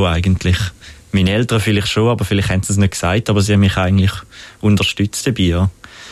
so eigentlich. Meine Eltern vielleicht schon, aber vielleicht haben sie es nicht gesagt, aber sie haben mich eigentlich unterstützt dabei, ja.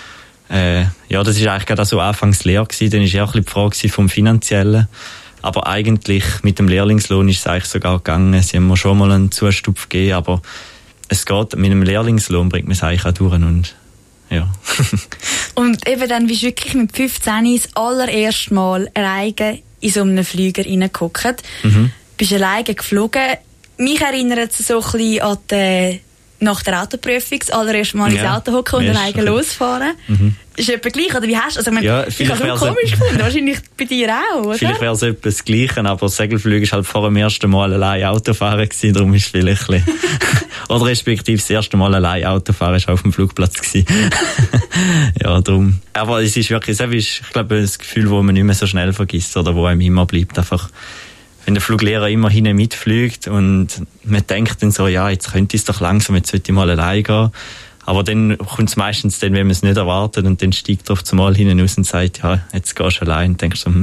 Ja, das war eigentlich gerade so anfangs Lehre gewesen, dann war ja auch ein bisschen die Frage vom Finanziellen. Aber eigentlich mit dem Lehrlingslohn ist es eigentlich sogar gegangen. Sie haben mir schon mal einen Zustupf gegeben, aber es geht, mit dem Lehrlingslohn bringt man es eigentlich auch durch und ja. Und eben dann bist du wirklich mit 15 das allererste Mal alleine in so einem Flüger reingehockt. Bist alleine geflogen. Mich erinnert es so ein bisschen an nach der Autoprüfung, das allererste Mal ins Auto hocken und alleine losfahren. Ist etwa gleich, oder wie hast du? Also, ich habe es so komisch gefunden, wahrscheinlich bei dir auch, oder? Vielleicht wäre es etwas das Gleiche, aber Segelflüge war halt vor dem ersten Mal allein Autofahren gewesen, darum ist es vielleicht ein bisschen oder respektive das erste Mal allein Autofahren war auf dem Flugplatz gewesen. Ja, darum. Aber es ist wirklich, ich glaube, ein Gefühl, das man nicht mehr so schnell vergisst, oder wo einem immer bleibt, einfach, wenn der Fluglehrer immer hinten mitfliegt und man denkt dann so, ja, jetzt könnte es doch langsam, jetzt sollte ich mal allein gehen. Aber dann kommt es meistens dann, wenn man es nicht erwartet, und dann steigt er auf einmal hinten raus und sagt, ja, jetzt gehst du allein. Und denkst so,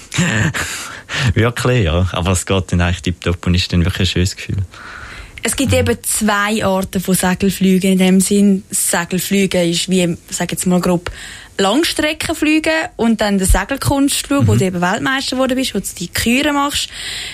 wirklich, ja. Aber es geht dann eigentlich tipptopp und ist dann wirklich ein schönes Gefühl. Es gibt eben 2 Arten von Segelflügen. In dem Sinn, Segelflügen ist wie, sag jetzt mal grob, Langstreckenflüge und dann der Segelkunstflug, wo du eben Weltmeister geworden bist, wo du die Küre machst.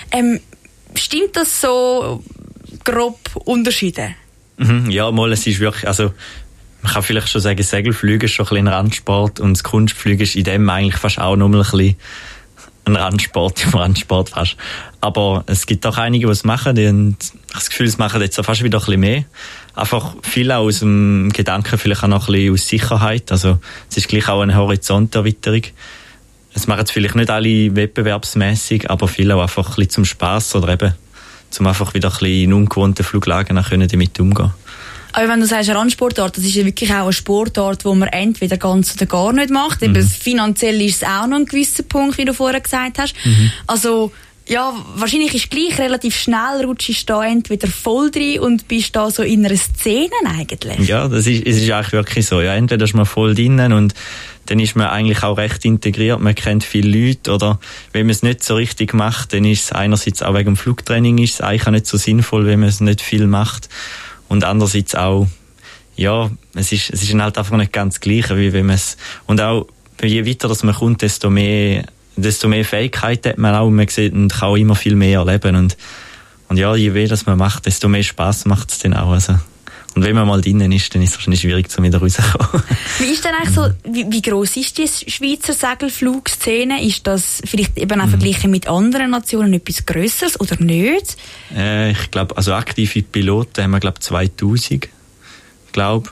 Stimmt das so grob Unterschiede? Ja, mal, es ist wirklich, also man kann vielleicht schon sagen, Segelflüge ist schon ein bisschen ein Randsport und das Kunstflügen ist in dem eigentlich fast auch noch mal ein bisschen ein Randsport, im Randsport fast. Aber es gibt auch einige, die es machen, und ich habe das Gefühl, es machen jetzt auch fast wieder ein bisschen mehr. Einfach viel aus dem Gedanken, vielleicht auch noch ein bisschen aus Sicherheit. Also es ist gleich auch eine Horizonterweiterung. Es machen es vielleicht nicht alle wettbewerbsmäßig, aber viele auch einfach ein bisschen zum Spass oder eben zum einfach wieder ein bisschen in ungewohnten Fluglagen damit umgehen. Aber wenn du sagst, eine Randsportart, das ist ja wirklich auch eine Sportart, wo man entweder ganz oder gar nicht macht. Eben finanziell ist es auch noch ein gewisser Punkt, wie du vorher gesagt hast. Also, ja, wahrscheinlich ist gleich relativ schnell, rutschst du da entweder voll drin und bist da so in einer Szene eigentlich. Ja, es ist eigentlich wirklich so. Ja, entweder ist man voll drinnen und dann ist man eigentlich auch recht integriert. Man kennt viele Leute, oder wenn man es nicht so richtig macht, dann ist es einerseits auch wegen dem Flugtraining ist es eigentlich auch nicht so sinnvoll, wenn man es nicht viel macht. Und andererseits auch, ja, es ist halt einfach nicht ganz das Gleiche, wie wenn man es, und auch, je weiter dass man kommt, desto mehr Fähigkeit hat man auch, man sieht und kann auch immer viel mehr erleben, und ja, je mehr das man macht, desto mehr Spass macht es dann auch, also. Und wenn man mal drinnen ist, dann ist es wahrscheinlich schwierig, um wieder rauszukommen. Wie ist denn eigentlich so, wie gross ist die Schweizer Segelflugszene? Ist das vielleicht eben auch verglichen mit anderen Nationen etwas Grösseres oder nicht? Ich glaube, also aktive Piloten haben wir, glaube 2000. Ich glaube,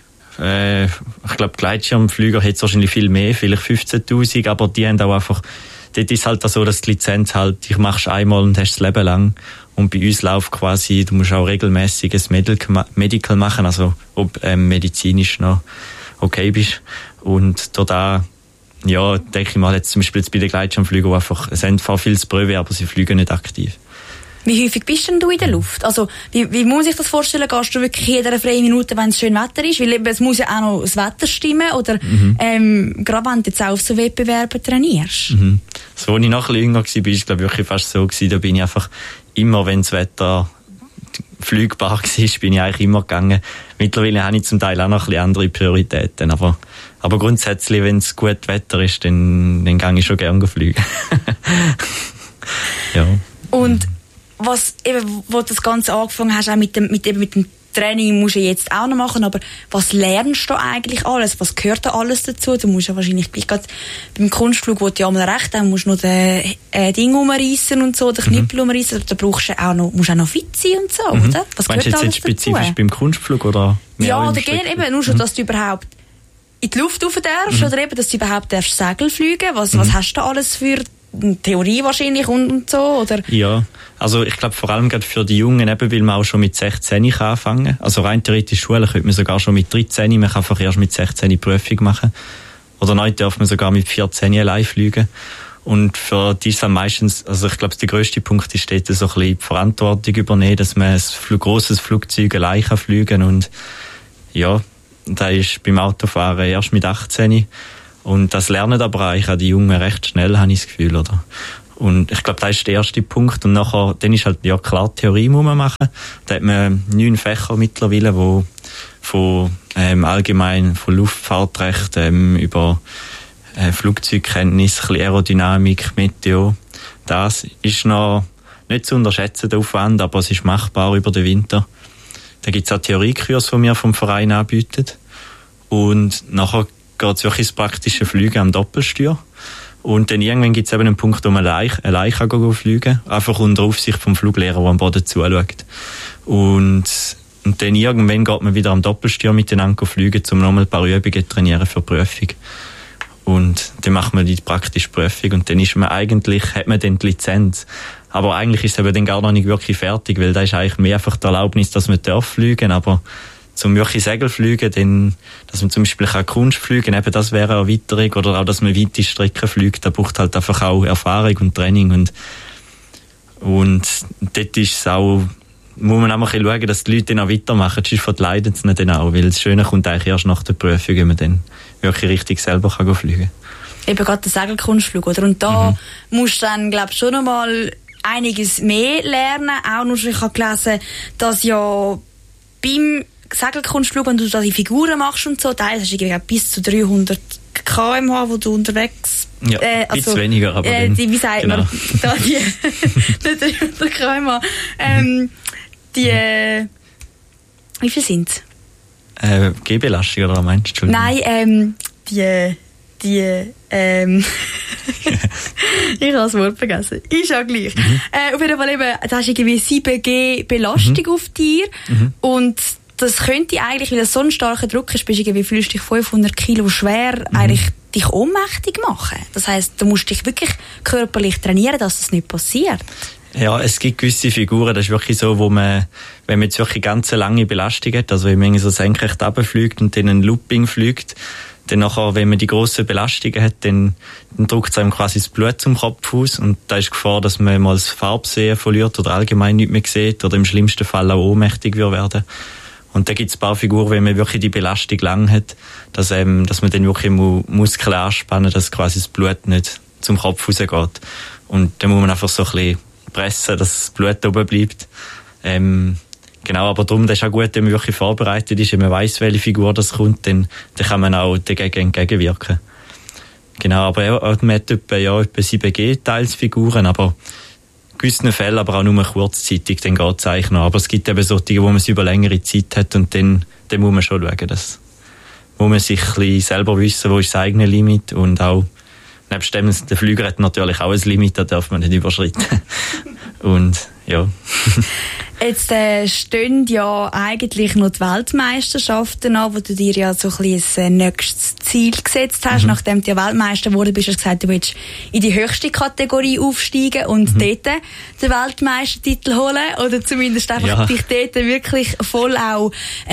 Gleitschirmflüger hat es wahrscheinlich viel mehr, vielleicht 15.000, aber die haben auch einfach, dort ist halt so, dass die Lizenz halt, ich machst einmal und hast das Leben lang. Und bei uns läuft quasi, du musst auch regelmäßig ein Medical machen, also ob medizinisch noch okay bist. Und da, ja, denke ich mal, jetzt zum Beispiel bei den Gleitschirmflügen einfach, es haben zwar viel zu prüfen, aber sie fliegen nicht aktiv. Wie häufig bist denn du in der Luft? Also, wie muss ich das vorstellen? Gehst du wirklich jede freie Minute, wenn es schön Wetter ist? Weil eben, es muss ja auch noch das Wetter stimmen, oder, gerade wenn du jetzt auch auf so Wettbewerben trainierst. So, als ich noch ein bisschen jünger war, war es, glaube ich, wirklich fast so gewesen, da bin ich einfach immer, wenn das Wetter flugbar war, bin ich eigentlich immer gegangen. Mittlerweile habe ich zum Teil auch noch ein bisschen andere Prioritäten, aber grundsätzlich, wenn es gut Wetter ist, dann gehe ich schon gerne fliegen. Ja. Und was eben, wo du das Ganze angefangen hast, auch mit dem Training musst du jetzt auch noch machen, aber was lernst du eigentlich alles? Was gehört da alles dazu? Du musst ja wahrscheinlich gleich gerade beim Kunstflug, wo du ja mal recht hast, musst du noch den Ding umreißen und so, den Knüppel umreißen, da musst du auch noch fit sein und so, oder? Was meinst gehört du jetzt spezifisch beim Kunstflug oder? Ja, oder gerne eben nur schon, dass du überhaupt in die Luft rauf darfst, oder eben, dass du überhaupt darfst Segel fliegen. Was hast du da alles für Theorie wahrscheinlich und so, oder? Ja, also ich glaube vor allem gerade für die Jungen, eben, weil man auch schon mit 16 kann anfangen. Also rein theoretisch Schule könnte man sogar schon mit 13, man kann einfach erst mit 16 die Prüfung machen. Oder neu darf man sogar mit 14 allein fliegen. Und für die ist es meistens, also ich glaube, der grösste Punkt ist dort so ein bisschen die Verantwortung übernehmen, dass man ein grosses Flugzeug allein kann fliegen. Und ja, da ist beim Autofahren erst mit 18. Und das lernen aber eigentlich auch die Jungen recht schnell, habe ich das Gefühl, oder? Und ich glaube, das ist der erste Punkt. Und nachher, dann ist halt, ja klar, Theorie muss man machen. Da hat man 9 Fächer mittlerweile, wo von allgemein von Luftfahrtrecht über Flugzeugkenntnis, ein bisschen Aerodynamik, Meteo. Das ist noch nicht zu unterschätzen, der Aufwand, aber es ist machbar über den Winter. Da gibt es auch Theoriekurse, die wir vom Verein anbieten. Und nachher geht es wirklich ins praktische Fliegen am Doppelsteuer. Und dann irgendwann gibt es eben einen Punkt, wo man allein fliegen kann, einfach unter Aufsicht vom Fluglehrer, der am Boden zuschaut. Und dann irgendwann geht man wieder am Doppelsteuer miteinander fliegen, um nochmal ein paar Übungen zu trainieren für die Prüfung. Und dann macht man die praktische Prüfung und dann hat man dann die Lizenz. Aber eigentlich ist es eben dann gar noch nicht wirklich fertig, weil da ist eigentlich mehr einfach die Erlaubnis, dass man fliegen darf. Aber zum wirklich Segelfliegen, dann, dass man zum Beispiel auch Kunst fliegen, eben das wäre eine Erweiterung, oder auch, dass man weite Strecken fliegt, da braucht halt einfach auch Erfahrung und Training und dort ist es auch, muss man auch mal schauen, dass die Leute dann auch weitermachen, sonst verleiden sie dann auch, weil das Schöne kommt eigentlich erst nach der Prüfung, wenn man dann wirklich richtig selber kann fliegen. Eben gerade der Segelkunstflug, oder? Und da musst du dann, glaube ich, schon noch mal einiges mehr lernen. Auch noch, ich habe gelesen, dass ja beim Segelkunstflug, wenn du da die Figuren machst und so, da hast du bis zu 300 km/h, wo du unterwegs ja, also, weniger, aber wie sagt man da die nicht 300 km/h wie viel sind es? G-Belastung oder was meinst du? Nein, ich habe das Wort vergessen. Ist ja gleich. Auf jeden Fall eben, da hast du irgendwie 7G Belastung auf dir und das könnte eigentlich, weil es so ein starker Druck ist, bist du irgendwie fühlst dich 500 Kilo schwer, eigentlich dich ohnmächtig machen. Das heisst, du musst dich wirklich körperlich trainieren, dass das nicht passiert. Ja, es gibt gewisse Figuren, das ist wirklich so, wo man, wenn man jetzt wirklich ganz lange Belastung hat, also wenn man so senkrecht runterfliegt und dann ein Looping fliegt, dann nachher, wenn man die grossen Belastungen hat, dann drückt es einem quasi das Blut zum Kopf aus und da ist die Gefahr, dass man mal das Farbsehen verliert oder allgemein nichts mehr sieht oder im schlimmsten Fall auch ohnmächtig werden. Und da gibt es ein paar Figuren, wenn man wirklich die Belastung lang hat, dass man dann wirklich Muskeln anspannen, dass quasi das Blut nicht zum Kopf rausgeht. Und dann muss man einfach so ein bisschen pressen, dass das Blut oben bleibt. Genau, aber darum, das ist auch gut, wenn man wirklich vorbereitet ist, wenn man weiss, welche Figur das kommt, dann kann man auch dagegen entgegenwirken. Genau, aber man hat etwa 7G Teilsfiguren, aber in gewissen Fällen aber auch nur kurzzeitig, dann geht es eigentlich noch. Aber es gibt eben solche, wo man es über längere Zeit hat und dann muss man schon schauen, dass muss man sich ein bisschen selber wissen, wo ist das eigene Limit und auch nebst dem, der Flüger hat natürlich auch ein Limit, das darf man nicht überschreiten. Und ja. Jetzt stehen ja eigentlich noch die Weltmeisterschaften an, wo du dir ja so ein bisschen ein nächstes Ziel gesetzt hast. Nachdem du ja Weltmeister geworden bist, hast du gesagt, du willst in die höchste Kategorie aufsteigen und dort den Weltmeistertitel holen oder zumindest einfach dich dort wirklich voll auch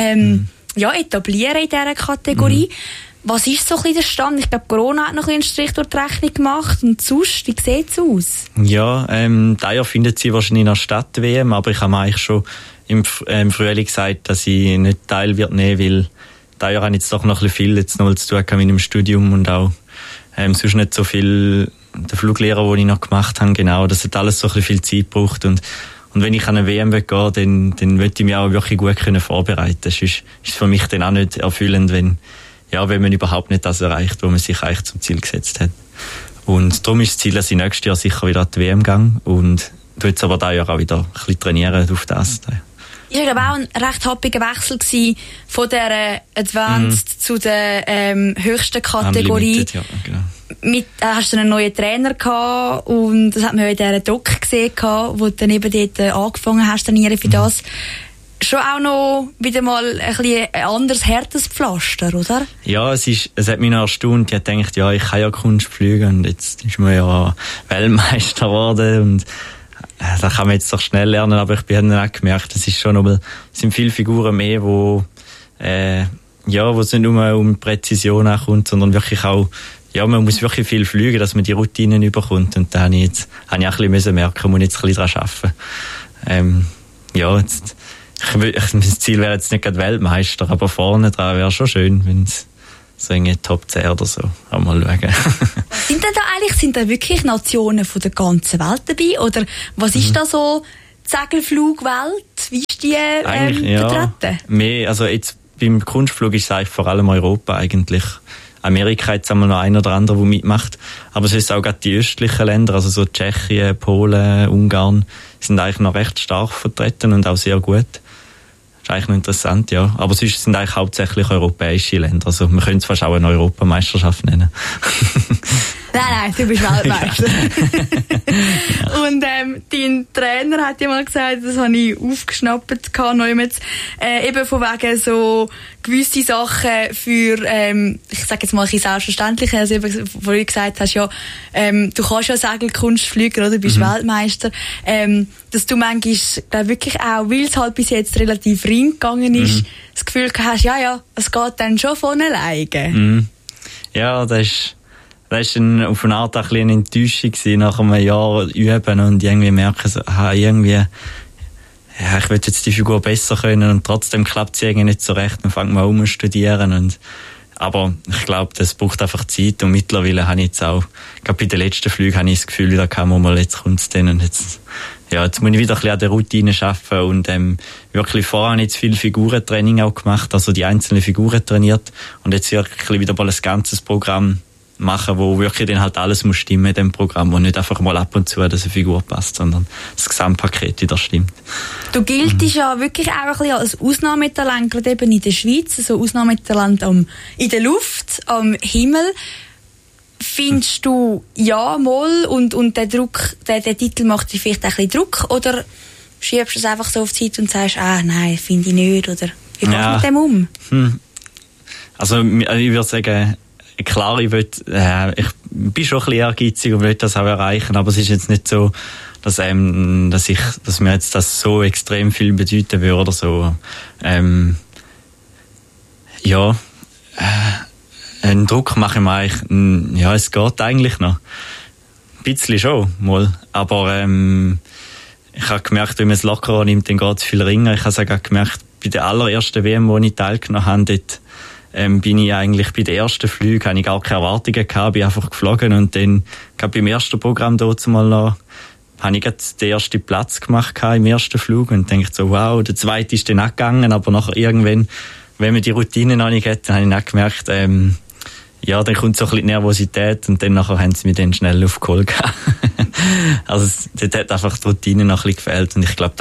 etablieren in dieser Kategorie. Was ist so ein bisschen der Stand? Ich glaube, Corona hat noch ein bisschen einen Strich durch die Rechnung gemacht. Und sonst, wie sieht es aus? Ja, dieses Jahr findet sie wahrscheinlich in der Stadt-WM, aber ich habe mir eigentlich schon im Frühling gesagt, dass ich nicht teil wird nehmen, weil dieses Jahr habe ich jetzt doch noch ein bisschen viel jetzt noch zu tun mit dem Studium und auch sonst nicht so viel der Fluglehrer, den ich noch gemacht habe, genau. Das hat alles so ein bisschen viel Zeit gebraucht und wenn ich an eine WM gehe, dann möchte ich mich auch wirklich gut vorbereiten. Sonst ist es für mich dann auch nicht erfüllend, wenn man überhaupt nicht das erreicht, was man sich eigentlich zum Ziel gesetzt hat. Und darum ist das Ziel, dass ich nächstes Jahr sicher wieder an die WM gehe und du jetzt aber dieses Jahr auch wieder ein bisschen trainieren auf das. Ich glaube auch ein recht happiger Wechsel gewesen von der Advanced zu der höchsten Kategorie. Ja, genau. Hast du einen neuen Trainer gehabt und das hat man ja in dieser Doc gesehen, wo du dann eben dort angefangen hast, trainieren für das. Schon auch noch wieder mal ein bisschen ein anderes, härtes Pflaster, oder? Ja, es hat mich noch erstaunt. Ich habe gedacht, ich kann ja Kunst fliegen und jetzt ist man ja Weltmeister geworden und da kann man jetzt doch schnell lernen, aber ich habe dann auch gemerkt, es sind viele Figuren mehr, wo es nicht nur um Präzision ankommt, sondern wirklich auch, man muss wirklich viel fliegen, dass man die Routinen überkommt und da habe ich auch ein bisschen merken, muss jetzt ein bisschen daran arbeiten. Das Ziel wäre jetzt nicht gerade Weltmeister, aber vorne dran wäre schon schön, wenn es so irgendwie Top 10 oder so. Mal schauen. Sind da wirklich Nationen von der ganzen Welt dabei? Oder was ist da so die Segelflugwelt? Wie ist die vertreten? Mehr, also jetzt beim Kunstflug ist es eigentlich vor allem Europa eigentlich. Amerika hat einmal noch ein oder andere, der mitmacht. Aber es ist auch gerade die östlichen Länder, also so Tschechien, Polen, Ungarn, sind eigentlich noch recht stark vertreten und auch sehr gut. Das ist eigentlich noch interessant, ja. Aber sonst sind eigentlich hauptsächlich europäische Länder. Also man könnte es fast auch eine Europameisterschaft nennen. Nein, du bist Weltmeister. Und dein Trainer hat ja mal gesagt, das habe ich aufgeschnappt, eben von wegen so gewisse Sachen für, ich sage jetzt mal ein bisschen selbstverständlich, also eben, wo du gesagt hast, ja, du kannst ja Segelkunst fliegen, oder? Du bist Weltmeister. Dass du manchmal wirklich auch, weil es halt bis jetzt relativ rein gegangen ist, das Gefühl hast, ja, es geht dann schon von alleine. Ja, das war auf eine Art auch ein eine Enttäuschung nach einem Jahr üben und irgendwie merken, so, ich will jetzt die Figur besser können und trotzdem klappt sie irgendwie nicht so recht. Dann fängt man an zu studieren aber ich glaube, das braucht einfach Zeit und mittlerweile habe ich jetzt auch, gerade bei den letzten Flügen habe ich das Gefühl, da kann man mal, jetzt kommt es dann und jetzt muss ich wieder ein bisschen an der Routine arbeiten und wirklich vorher habe ich jetzt viel Figurentraining auch gemacht, also die einzelnen Figuren trainiert und jetzt wirklich wieder mal ein ganzes Programm machen, wo wirklich dann halt alles muss stimmen in dem Programm und nicht einfach mal ab und zu, dass eine Figur passt, sondern das Gesamtpaket wieder stimmt. Du giltest ja wirklich auch ein bisschen als Ausnahmetalent, gerade eben in der Schweiz, so Ausnahmetalent in der Luft, am Himmel. Findest du, ja, mal, und der Druck, der Titel macht dir vielleicht ein bisschen Druck, oder schiebst du es einfach so auf die Zeit und sagst, nein, finde ich nicht, oder wie gehst du mit dem um? Also, ich würde sagen, klar, ich bin schon ein bisschen ehrgeizig und will das auch erreichen, aber es ist jetzt nicht so, dass mir jetzt das so extrem viel bedeuten würde oder so. Einen Druck mache ich mir eigentlich, es geht eigentlich noch. Ein bisschen schon, mal. Aber, ich habe gemerkt, wenn man es lockerer nimmt, dann geht es viel ringer. Ich habe es auch gemerkt, bei der allerersten WM, wo ich teilgenommen habe, dort, bin ich eigentlich bei den ersten Flügen, habe ich gar keine Erwartungen gehabt, bin einfach geflogen und dann, gerade beim ersten Programm dort mal noch, habe ich gerade den ersten Platz gemacht im ersten Flug und dachte so, wow, der zweite ist dann auch gegangen, aber nachher irgendwann, wenn man die Routine noch nicht hat, dann habe ich auch gemerkt, dann kommt so ein bisschen Nervosität und dann nachher haben sie mich dann schnell aufgeholt. Also, dort hat einfach die Routine noch ein bisschen gefehlt und ich glaube,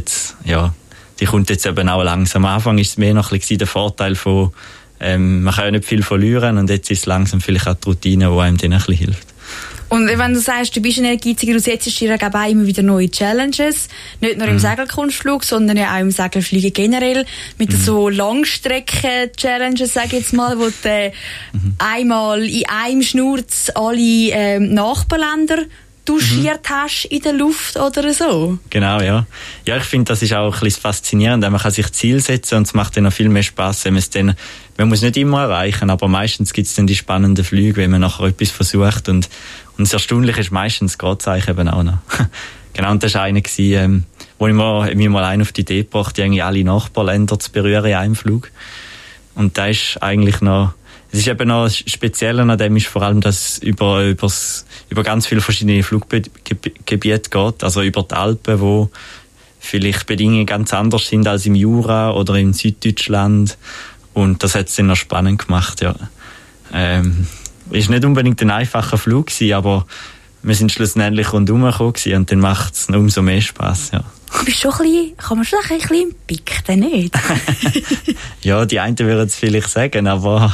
die kommt jetzt eben auch langsam. Am Anfang ist es mehr noch ein bisschen der Vorteil von, man kann ja nicht viel verlieren und jetzt ist es langsam vielleicht auch die Routine, die einem dann ein bisschen hilft. Und wenn du sagst, du bist ein Ehrgeiziger, du setzt dir auch immer wieder neue Challenges, nicht nur im Segelkunstflug, sondern ja auch im Segelfliegen generell, mit so Langstrecken-Challenges, sag ich jetzt mal, wo du einmal in einem Schnurz alle Nachbarländer duschiert hast in der Luft oder so. Genau, ja. Ja, ich finde, das ist auch ein bisschen faszinierend, man kann sich Ziel setzen und es macht dann noch viel mehr Spass, man muss nicht immer erreichen, aber meistens gibt es dann die spannenden Flüge, wenn man nachher etwas versucht und das Erstaunliche ist, meistens geht es eigentlich eben auch noch. Genau, und das war einer, wo ich mir mal einen auf die Idee gebracht, irgendwie alle Nachbarländer zu berühren in einem Flug. Und da ist eigentlich noch, es ist eben noch speziell an dem ist vor allem, dass es über ganz viele verschiedene Fluggebiete geht, also über die Alpen, wo vielleicht Bedingungen ganz anders sind als im Jura oder in Süddeutschland. Und das hat es dann noch spannend gemacht, ja. Ist nicht unbedingt ein einfacher Flug gewesen, aber wir sind schlussendlich rundherum gekommen und dann macht es noch umso mehr Spass, ja. Du bist schon ein bisschen, kann man schon ein bisschen picken, nicht? Ja, die einen würden es vielleicht sagen, aber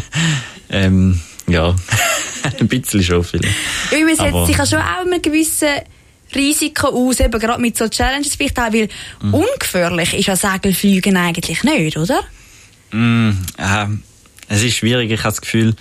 ja, ein bisschen schon vielleicht. Weil man setzt sich ja schon auch einem gewissen Risiko aus, eben gerade mit so Challenges vielleicht auch, weil ungefährlich ist ja Segelfliegen eigentlich nicht, oder? Es ist schwierig, ich habe das Gefühl,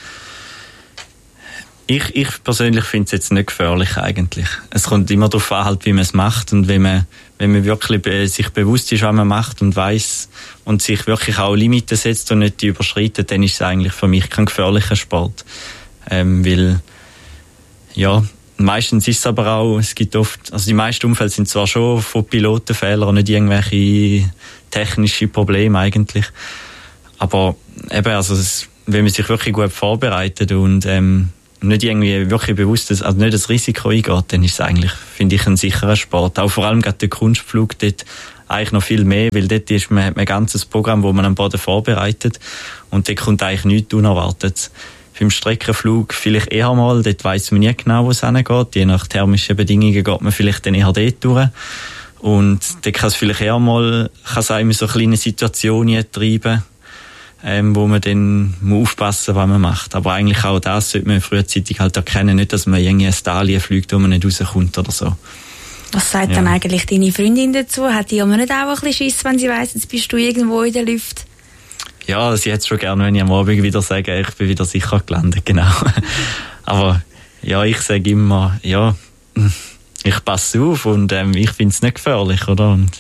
ich persönlich finde es jetzt nicht gefährlich eigentlich. Es kommt immer darauf an, halt, wie man es macht und wenn man wirklich sich bewusst ist, was man macht und weiss und sich wirklich auch Limiten setzt und nicht die überschreitet, dann ist es eigentlich für mich kein gefährlicher Sport. Weil, ja, meistens ist es aber auch, es gibt oft, also die meisten Unfälle sind zwar schon von Pilotenfehlern, nicht irgendwelche technische Probleme eigentlich. Aber eben, also wenn man sich wirklich gut vorbereitet und nicht irgendwie wirklich bewusst, also nicht das Risiko eingeht, dann ist es eigentlich, finde ich, ein sicherer Sport. Auch vor allem gerade der Kunstflug dort eigentlich noch viel mehr, weil dort ist man ein ganzes Programm, wo man am Boden vorbereitet und dort kommt eigentlich nichts Unerwartetes. Beim Streckenflug vielleicht eher mal, dort weiss man nie genau, wo es hingeht. Je nach thermischen Bedingungen geht man vielleicht dann eher dort durch. Und dort kann es vielleicht eher mal, kann es einem so kleine Situationen treiben, wo man dann aufpassen muss, was man macht. Aber eigentlich auch das sollte man frühzeitig halt erkennen, nicht, dass man irgendwie ein Stalin fliegt, wo man nicht rauskommt oder so. Was sagt dann eigentlich deine Freundin dazu? Hat die aber nicht auch ein bisschen Schiss, wenn sie weiss, jetzt bist du irgendwo in der Luft? Ja, sie hätte es schon gerne, wenn ich am Abend wieder sage, ich bin wieder sicher gelandet, genau. Aber ja, ich sage immer, ja, ich passe auf und ich finde es nicht gefährlich, oder? Und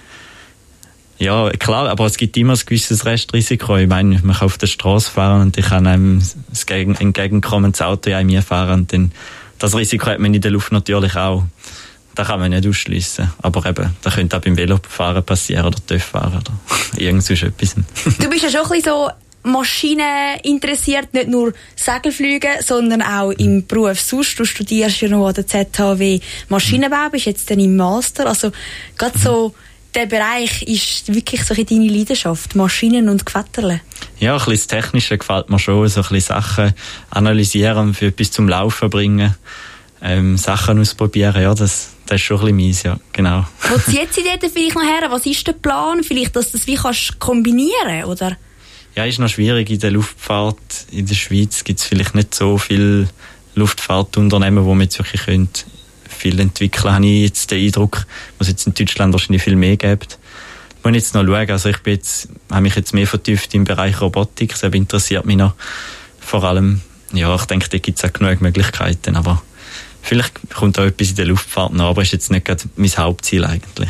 ja, klar, aber es gibt immer ein gewisses Restrisiko. Ich meine, man kann auf der Straße fahren und ich kann einem ein entgegenkommendes Auto in einem fahren und dann, das Risiko hat man in der Luft natürlich auch. Das kann man nicht ausschliessen. Aber eben, das könnte auch beim Velofahren passieren oder TÜV-Fahren oder irgend so etwas. Du bist ja schon ein bisschen so Maschinen interessiert, nicht nur Segelflüge, sondern auch im Beruf sonst. Du studierst ja noch an der ZHW Maschinenbau, bist jetzt dann im Master. Also gerade so der Bereich ist wirklich so deine Leidenschaft, Maschinen und Gewetterle. Ja, ein bisschen das Technische gefällt mir schon, so ein bisschen Sachen analysieren, für etwas zum Laufen bringen, Sachen ausprobieren, ja, das ist schon ein bisschen meins, ja, genau. Wo zieht sie dort vielleicht noch her? Was ist der Plan? Vielleicht, dass du das wie kannst kombinieren, oder? Ja, ist noch schwierig in der Luftfahrt. In der Schweiz gibt es vielleicht nicht so viele Luftfahrtunternehmen, wo man jetzt wirklich viel entwickeln könnte, habe ich jetzt den Eindruck, was jetzt in Deutschland wahrscheinlich viel mehr gibt. Ich muss jetzt noch schauen, also ich habe mich jetzt mehr vertieft im Bereich Robotik, das interessiert mich noch vor allem. Ja, ich denke, da gibt es auch genug Möglichkeiten, aber vielleicht kommt auch etwas in der Luftfahrt noch, aber ist jetzt nicht gerade mein Hauptziel eigentlich.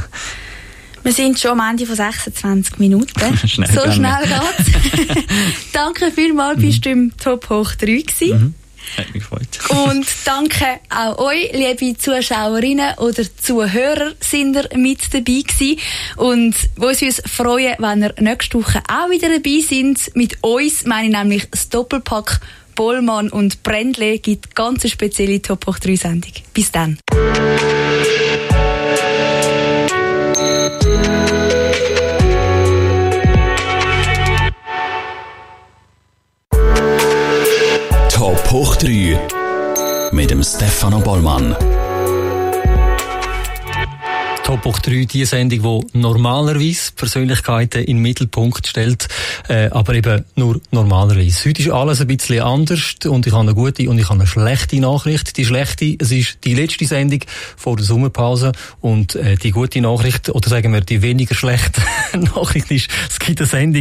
Wir sind schon am Ende von 26 Minuten. Schnell so schnell geht's. Danke vielmals, bist du im Top hoch 3 gewesen. Hat mich gefreut. Und danke auch euch, liebe Zuschauerinnen oder Zuhörer, sind ihr mit dabei gewesen. Und wir uns freuen, wenn ihr nächste Woche auch wieder dabei sind. Mit uns meine ich nämlich das Doppelpack Bollmann und Brändle gibt ganz eine spezielle Top hoch 3 Sendung. Bis dann. Top hoch 3 mit dem Stefano Bollmann. Top hoch 3, die Sendung, die normalerweise Persönlichkeiten in den Mittelpunkt stellt, aber eben nur normalerweise. Heute ist alles ein bisschen anders und ich habe eine gute und ich habe eine schlechte Nachricht. Die schlechte, es ist die letzte Sendung vor der Sommerpause und die gute Nachricht, oder sagen wir die weniger schlechte Nachricht ist, es gibt eine Sendung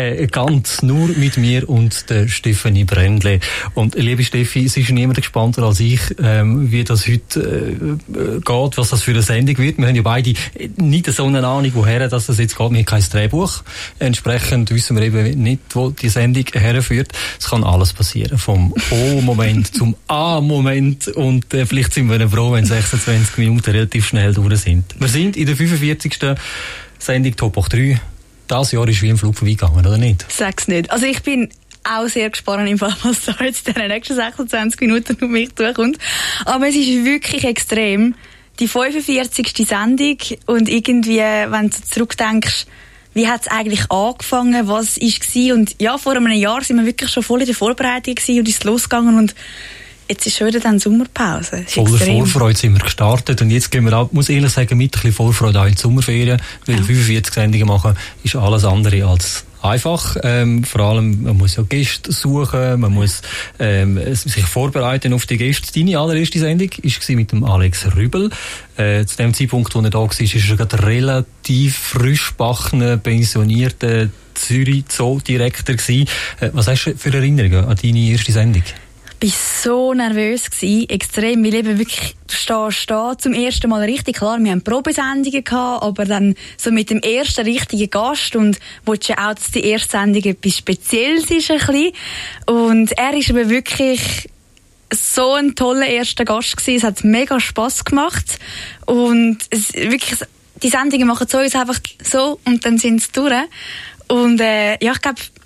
ganz nur mit mir und der Stefanie Brändle. Und liebe Steffi, es ist niemand gespannter als ich, wie das heute geht, was das für eine Sendung wird. Wir haben ja beide nicht so eine Ahnung, woher das jetzt geht. Wir haben kein Drehbuch. Entsprechend wissen wir eben nicht, wo die Sendung herführt. Es kann alles passieren. Vom O-Moment zum A-Moment. Und vielleicht sind wir froh, wenn 26 Minuten relativ schnell durch sind. Wir sind in der 45. Sendung Top hoch 3. Das Jahr ist wie im Flug vorbeigegangen, oder nicht? Sag's nicht. Also ich bin auch sehr gespannt, im Fall, was da jetzt in den nächsten 26 Minuten auf mich zukommt. Aber es ist wirklich extrem. Die 45. Sendung und irgendwie, wenn du zurückdenkst, wie hat es eigentlich angefangen, was war? Und ja, vor einem Jahr sind wir wirklich schon voll in der Vorbereitung gewesen und ist losgegangen und jetzt ist schon wieder dann Sommerpause. Voller Vorfreude sind wir gestartet und jetzt gehen wir auch, muss ehrlich sagen, mit ein bisschen Vorfreude auch in die Sommerferien, weil 45 Sendungen machen ist alles andere als einfach. Vor allem, man muss ja Gäste suchen, man muss sich vorbereiten auf die Gäste. Deine allererste Sendung war mit dem Alex Rübel. Zu dem Zeitpunkt, wo er da war, ist er gerade relativ frischbackener, pensionierter Zürich-Zoodirektor gewesen. Was hast du für Erinnerungen an deine erste Sendung? Ich war so nervös gewesen, extrem, weil eben wirklich, du stehst da zum ersten Mal richtig, klar, wir haben Probesendungen gehabt, aber dann so mit dem ersten richtigen Gast und willst ja auch, dass die erste Sendung etwas Spezielles ist, ein bisschen. Und er ist aber wirklich so ein toller erster Gast gewesen, es hat mega Spass gemacht und es wirklich, die Sendungen machen so uns einfach so und dann sind sie durch. Und ja, ich glaube,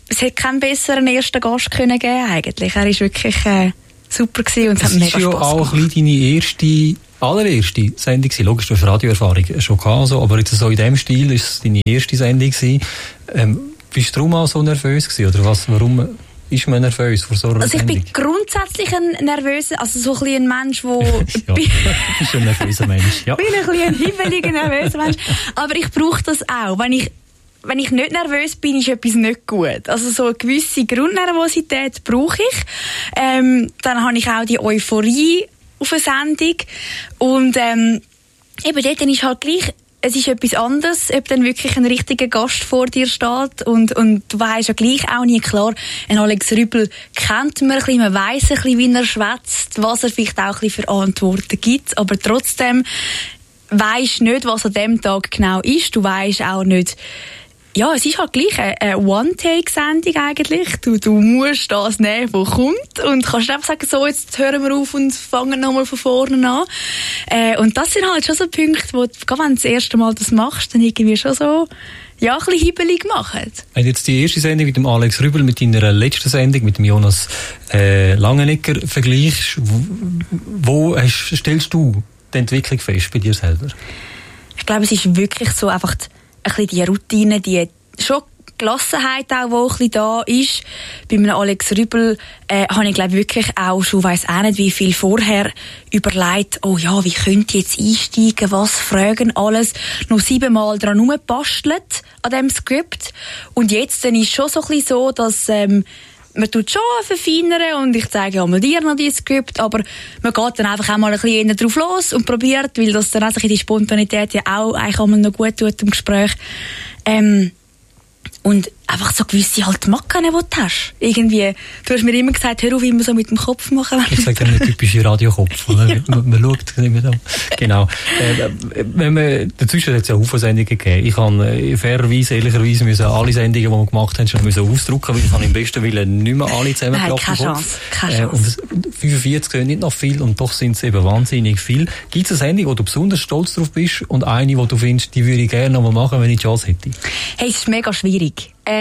es hätte keinen besseren ersten Gast können geben eigentlich. Er ist wirklich super gewesen und es hat mega Spaß gemacht. Das ist ja auch ein bisschen deine allererste Sendung gewesen. Logisch, du hast Radioerfahrung schon gehabt, also, aber jetzt so in dem Stil ist es deine erste Sendung gewesen. Bist du darum auch so nervös gewesen, oder was? Warum ist man nervös vor so einer Also ich Sendung? bin grundsätzlich ein nervöser, also so ein bisschen ein Mensch, der... ja, du bist ein nervöser Mensch, ja. Ich bin ein bisschen ein hibbeliger, nervöser Mensch. Aber ich brauche das auch. Wenn ich nicht nervös bin, ist etwas nicht gut. Also so eine gewisse Grundnervosität brauche ich. Dann habe ich auch die Euphorie auf eine Sendung. Und eben dort ist halt gleich, es ist etwas anderes, ob dann wirklich ein richtiger Gast vor dir steht und du weisst ja gleich auch nie, klar, ein Alex Rübel kennt man ein bisschen, man weiss ein bisschen, wie er schwätzt, was er vielleicht auch ein bisschen für Antworten gibt, aber trotzdem weisst nicht, was an dem Tag genau ist, du weisst auch nicht, ja, es ist halt gleich eine One-Take-Sendung eigentlich. Du musst das nehmen, was kommt. Und kannst einfach sagen, so, jetzt hören wir auf und fangen nochmal von vorne an. Und das sind halt schon so Punkte, wo, gerade wenn du das erste Mal das machst, dann irgendwie schon so, ja, ein bisschen hibbelig machen. Wenn du jetzt die erste Sendung mit dem Alex Rübel mit deiner letzten Sendung mit dem Jonas Langenegger vergleichst, wo stellst du die Entwicklung fest bei dir selber? Ich glaube, es ist wirklich so einfach ein bisschen die Routine, die schon Gelassenheit auch, die ein bisschen da ist. Bei einem Alex Rübel habe ich, glaube wirklich auch schon, weiss auch nicht, wie viel vorher überlegt, oh ja, wie könnte ich jetzt einsteigen, was fragen, alles. Noch 7-mal dran rumbastelt an diesem Skript. Und jetzt dann ist es schon so ein bisschen so, dass man tut schon verfeinern und ich zeige ja mal dir noch dieses Skript, aber man geht dann einfach auch mal ein bisschen drauf los und probiert, weil das dann auch die Spontanität ja auch eigentlich einmal noch gut tut im Gespräch. Und einfach so gewisse halt Macken, die du hast. Irgendwie, du hast mir immer gesagt, hör auf, immer so mit dem Kopf machen. Ich sage dann, der typische Radiokopf. Man schaut nicht mehr da. Genau. Wenn man, dazwischen hat es ja Sendungen gegeben. Ich habe fairerweise, ehrlicherweise müssen alle Sendungen, die wir gemacht haben, schon ausdrucken, weil ich habe im besten Willen nicht mehr alle zusammengebracht. Keine Chance. Und 45 sind nicht noch viel und doch sind es eben wahnsinnig viel. Gibt es eine Sendung, wo du besonders stolz drauf bist und eine, wo du findest, die würde ich gerne noch mal machen, wenn ich die Chance hätte? Hey, es ist mega schwierig.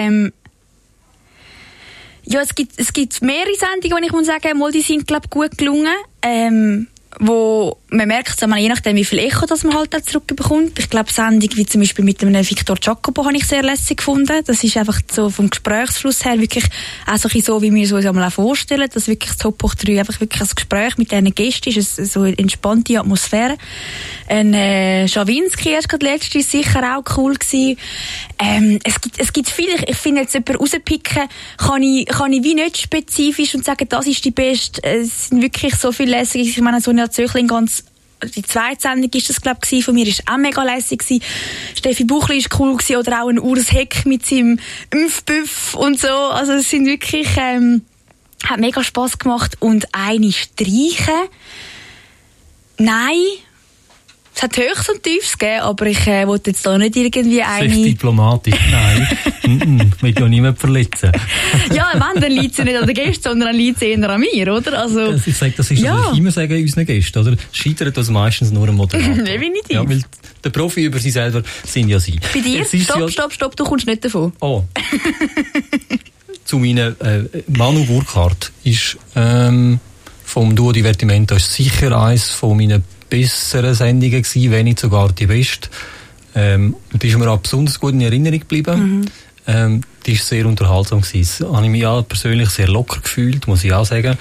Ja, es gibt mehrere Sendungen, wo ich muss sagen, die sind, glaube ich, gut gelungen. Wo man merkt, je nachdem, wie viel Echo das man halt zurückbekommt. Ich glaube, Sendungen wie zum Beispiel mit dem Victor Jacobo habe ich sehr lässig gefunden. Das ist einfach so vom Gesprächsfluss her wirklich auch so, wie wir es uns auch vorstellen, dass wirklich das Top Hoch 3 einfach wirklich ein Gespräch mit diesen Gästen ist, so eine entspannte Atmosphäre. Schawinski erst gerade letztes ist sicher auch cool gewesen. Es gibt viele, ich finde jetzt jemanden rauspicken, kann ich wie nicht spezifisch und sagen, das ist die beste. Es sind wirklich so viele lässige. Ich meine, Sonja Zöchling die zweite Sendung ist das, glaube ich, von mir, ist auch mega lässig gewesen. Steffi Buchli ist cool gewesen, oder auch ein Urs Heck mit seinem Impfbüff und so. Also es sind wirklich, hat mega Spass gemacht. Und eine streichen? Nein. Es hat Höchst und Tiefs gegeben, aber ich wollte jetzt da nicht irgendwie eine... Sehr diplomatisch, nein. Will ja niemand verletzen. Ja, wenn, dann liegt es nicht an den Gästen, sondern dann liegt es eher an mir, oder? Also, ich sage, das ist ja. Was ich immer sage unseren Gästen, oder? Scheitert das meistens nur am Moderator. Definitiv. Ja, weil der Profi über sie selber sind ja sie. Bei dir? Stopp, du kommst nicht davon. Oh. Zu meinen Manu Burkhardt ist vom Duo Divertimento ist sicher eines von meinen besseren Sendungen gewesen, wenn nicht sogar die beste. Die ist mir auch besonders gut in Erinnerung geblieben. Die ist sehr unterhaltsam gewesen. Das habe ich mich auch persönlich sehr locker gefühlt, muss ich auch sagen.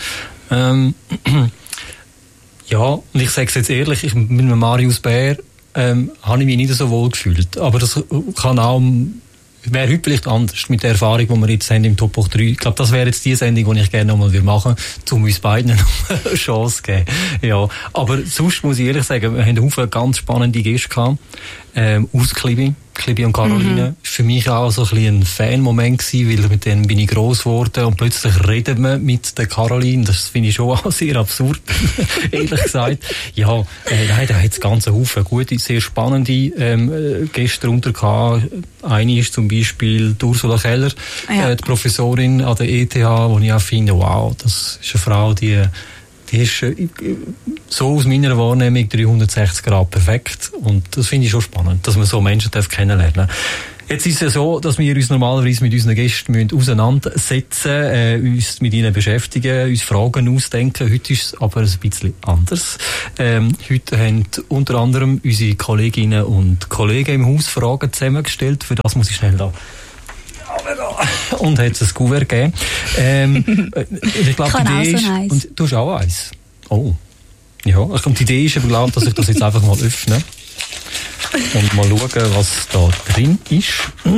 Ja, und ich sage es jetzt ehrlich, mit dem Marius Bär habe ich mich nicht so wohl gefühlt. Aber das kann auch, wäre heute vielleicht anders mit der Erfahrung, die wir jetzt haben im Top Hoch 3. Ich glaube, das wäre jetzt die Sendung, die ich gerne nochmal machen würde, um uns beiden eine Chance zu geben. Ja, aber sonst muss ich ehrlich sagen, wir haben einen Haufen ganz spannende Gäste gehabt. Aus Klibi und Caroline. Für mich auch so ein bisschen ein Fan-Moment gewesen, weil mit denen bin ich gross geworden und plötzlich redet man mit der Caroline. Das finde ich schon auch sehr absurd, ehrlich gesagt. Ja, da hat es ganz Haufen gute, sehr spannende Gäste drunter gehabt. Eine ist zum Beispiel Ursula Keller, die Professorin an der ETH, wo ich auch finde, wow, das ist eine Frau, die ist so aus meiner Wahrnehmung 360 Grad perfekt. Und das finde ich schon spannend, dass man so Menschen kennenlernen darf. Jetzt ist es ja so, dass wir uns normalerweise mit unseren Gästen auseinandersetzen, uns mit ihnen beschäftigen, uns Fragen ausdenken. Heute ist es aber ein bisschen anders. Heute haben unter anderem unsere Kolleginnen und Kollegen im Haus Fragen zusammengestellt. Für das muss ich schnell da und hat es ein Kuvert gegeben. Ich glaube, die Idee ist... Und du hast auch eins. Oh. Ja, und die Idee ist aber, glaube ich, dass ich das jetzt einfach mal öffne. Und mal schauen, was da drin ist.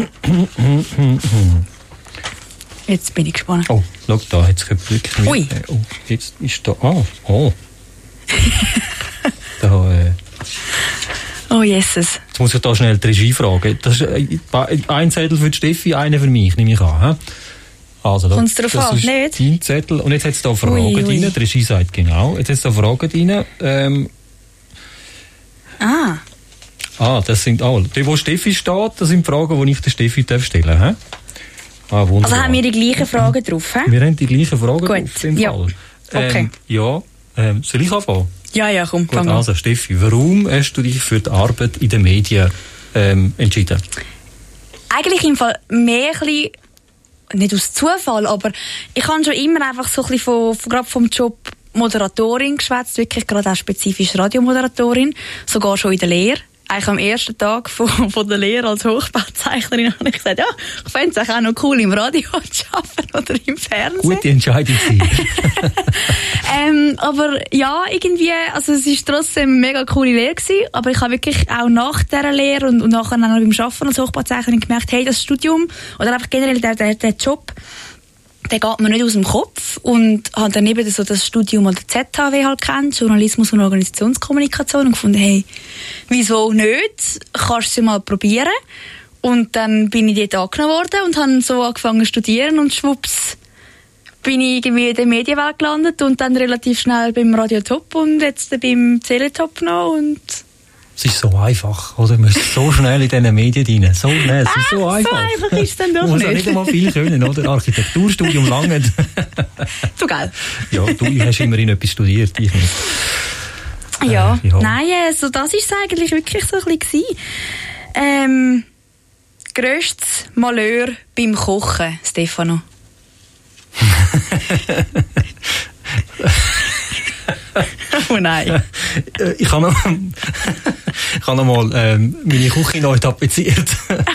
Jetzt bin ich gespannt. Oh, schau, da hat es wirklich mit. Ui. Oh, jetzt ist da... Oh. Oh, Jesus. Jetzt muss ich da schnell die Regie fragen. Das ist ein Zettel für die Steffi, einer für mich, nehme ich an. Also, kommt es darauf an, nicht? Dein Zettel. Und jetzt hat es da Fragen drin. Die Regie sagt genau. Jetzt hat es da Fragen drin. Das sind alle. Die, wo Steffi steht, das sind Fragen, die ich der Steffi stellen darf. Wunderbar. Also haben wir die gleichen Fragen drauf? Wir haben die gleichen Fragen drauf. Im Fall. Okay. Soll ich anfangen? Ja, komm, fang an. Also Steffi, warum hast du dich für die Arbeit in den Medien entschieden? Eigentlich im Fall mehr ein bisschen, nicht aus Zufall, aber ich habe schon immer einfach so ein bisschen gerade vom Job Moderatorin geschwätzt, wirklich gerade auch spezifisch Radiomoderatorin, sogar schon in der Lehre. Eigentlich am ersten Tag von der Lehre als Hochbauzeichnerin habe ich gesagt, ja, ich fände es auch noch cool, im Radio zu arbeiten oder im Fernsehen. Gute Entscheidung. Aber ja, irgendwie, also es war trotzdem eine mega coole Lehre gewesen, aber ich habe wirklich auch nach dieser Lehre und nachher noch beim Arbeiten als Hochbauzeichnerin gemerkt, hey, das Studium oder einfach generell der Job, der geht mir nicht aus dem Kopf, und habe dann eben so das Studium oder ZHW halt kennt, Journalismus und Organisationskommunikation, und gefunden, hey, wieso nicht? Kannst du es mal probieren? Und dann bin ich dort angenommen worden und habe so angefangen zu studieren, und schwupps bin ich irgendwie in der Medienwelt gelandet und dann relativ schnell beim Radio Top und jetzt beim Teletop noch. Und es ist so einfach, oder? Man ist so schnell in diesen Medien rein. So schnell, es ist so einfach. So einfach ist es dann doch nicht. Man muss nicht. Nicht einmal viel können, oder? Architekturstudium lange. Du, gell? Ja, du hast immerhin etwas studiert, ich nicht. Ja. Nein, so das war es eigentlich wirklich so ein bisschen. Grösstes Malheur beim Kochen, Stefano? Oh nein. Ich habe noch mal meine Küche neu tapeziert.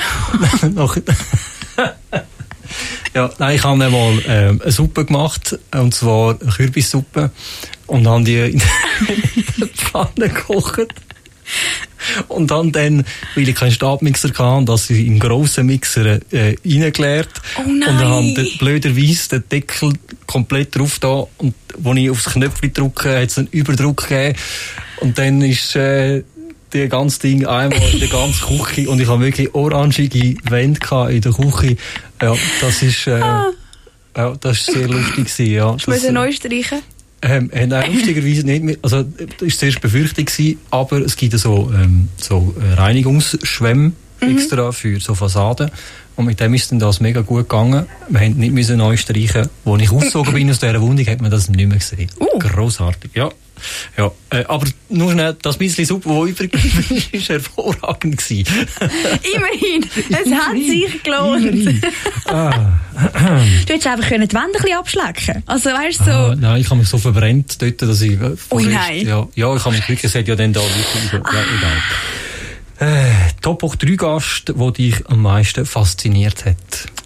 Ja, nein, ich habe mal eine Suppe gemacht, und zwar eine Kürbissuppe, und habe die in der Pfanne gekocht. Und dann, weil ich keinen Stabmixer hatte, dass ich im grossen Mixer reingeleert. Oh nein! Und dann habe ich blöderweise den Deckel komplett drauf da, und als ich aufs Knöpfchen drücke, hat es einen Überdruck gegeben. Und dann ist das ganze Ding einmal in der ganzen Küche, und ich habe wirklich orangige Wände in der Küche. Ja, das ist sehr lustig gewesen, ja. Hast du müssen neu streichen? Nein, lustigerweise nicht mehr. Also, das war zuerst befürchtet gewesen, aber es gibt so Reinigungsschwämme extra für so Fassaden. Und mit dem ist dann das mega gut gegangen. Wir haben nicht müssen neu streichen. Als ich ausgezogen bin aus dieser Wohnung, hat man das nicht mehr gesehen. Grossartig, ja. Aber nur schnell, das bisschen Suppe, das übrig ist, war hervorragend gewesen. Immerhin, es hat sich gelohnt. Du hättest einfach die Wände ein bisschen abschlecken. Also, weißt du, so. Nein, ich habe mich so verbrennt dort, dass ich... nein. Ja, ich habe mich wirklich gesagt, ja, dann da wirklich... Ja, egal. Top hoch 3 Gast, der dich am meisten fasziniert hat.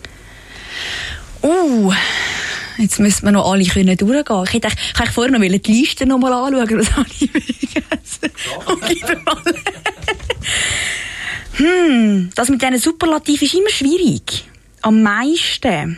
Jetzt müssen wir noch alle durchgehen. Ich hätte vorher noch die Liste noch mal anschauen, was habe ich vergessen. Das mit diesen Superlativen ist immer schwierig. Am meisten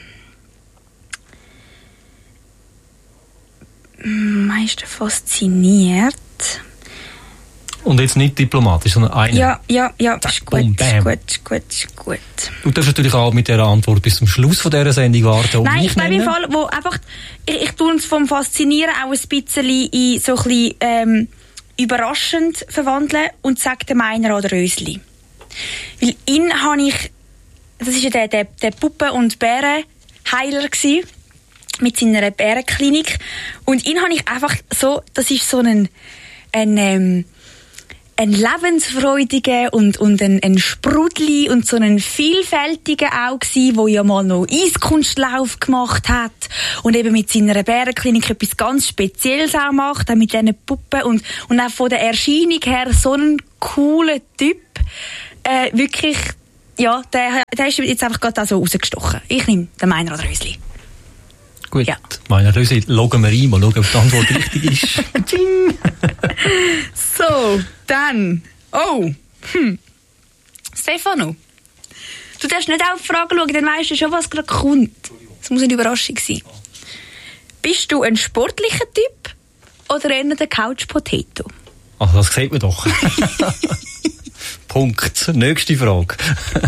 fasziniert. Und jetzt nicht diplomatisch, sondern einer. Ja, das ist gut. Gut. Du darfst natürlich auch mit dieser Antwort bis zum Schluss von dieser Sendung warten. Nein, ich glaube im Fall, wo einfach, ich tue uns vom Faszinieren auch ein bisschen in so ein bisschen, überraschend verwandeln und sage dem einer oder Rösli. Weil ihn habe ich, das ist ja der Puppen- und Bärenheiler gewesen, mit seiner Bärenklinik. Und ihn habe ich einfach so, das ist so ein ein lebensfreudiger und ein Sprudli und so ein vielfältiger auch gsi, wo ja mal noch Eiskunstlauf gemacht hat und eben mit seiner Bärenklinik etwas ganz Spezielles auch macht, auch mit diesen Puppen und auch von der Erscheinung her so ein cooler Typ. Wirklich, ja, der ist jetzt einfach gerade auch so rausgestochen. Ich nehme den Meiner Rösli. Gut, ja. Meiner Rösli, loggen wir ein, mal schauen, ob die Antwort richtig ist. So, dann. Oh. Stefano. Du darfst nicht auf die Frage schauen, dann weisst du schon, was gerade kommt. Das muss eine Überraschung sein. Bist du ein sportlicher Typ oder eher der Couch-Potato? Ach, das sieht man doch. Punkt. Nächste Frage.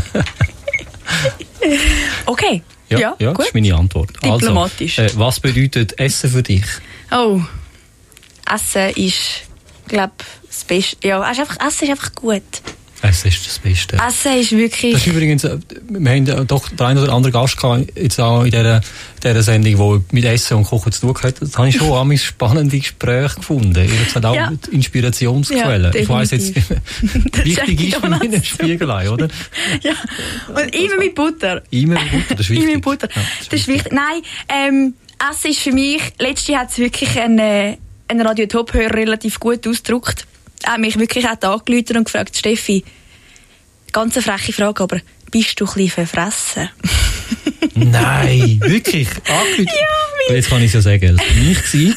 Okay. Ja, gut. Das ist meine Antwort. Diplomatisch. Also, was bedeutet Essen für dich? Oh. Essen ist, glaube ich, das Beste. Ja, Essen ist einfach gut. Essen ist das Beste. Essen ist wirklich... Das ist übrigens, wir haben doch den einen oder anderen Gast gehabt, jetzt auch in dieser Sendung, die mit Essen und Kochen zu tun hat. Das habe ich schon an spannende Gespräche gefunden. Ich habe gesagt, auch mit Inspirationsquellen. Ja, ich weiss jetzt, wichtig ist für mich ein Spiegelei, oder? Ja, und immer mit Butter. Immer mit Butter, das ist wichtig. Immer mit Butter. Ja, das ist wichtig. Nein, Essen ist für mich, letztes Jahr hat es wirklich ein Radio-Top-Hörer relativ gut ausgedrückt. Er hat mich wirklich auch angerufen und gefragt, Steffi, ganz eine freche Frage, aber bist du ein bisschen verfressen? Nein, wirklich? Angerufen? Ja, jetzt kann ich es ja sagen, das war nicht.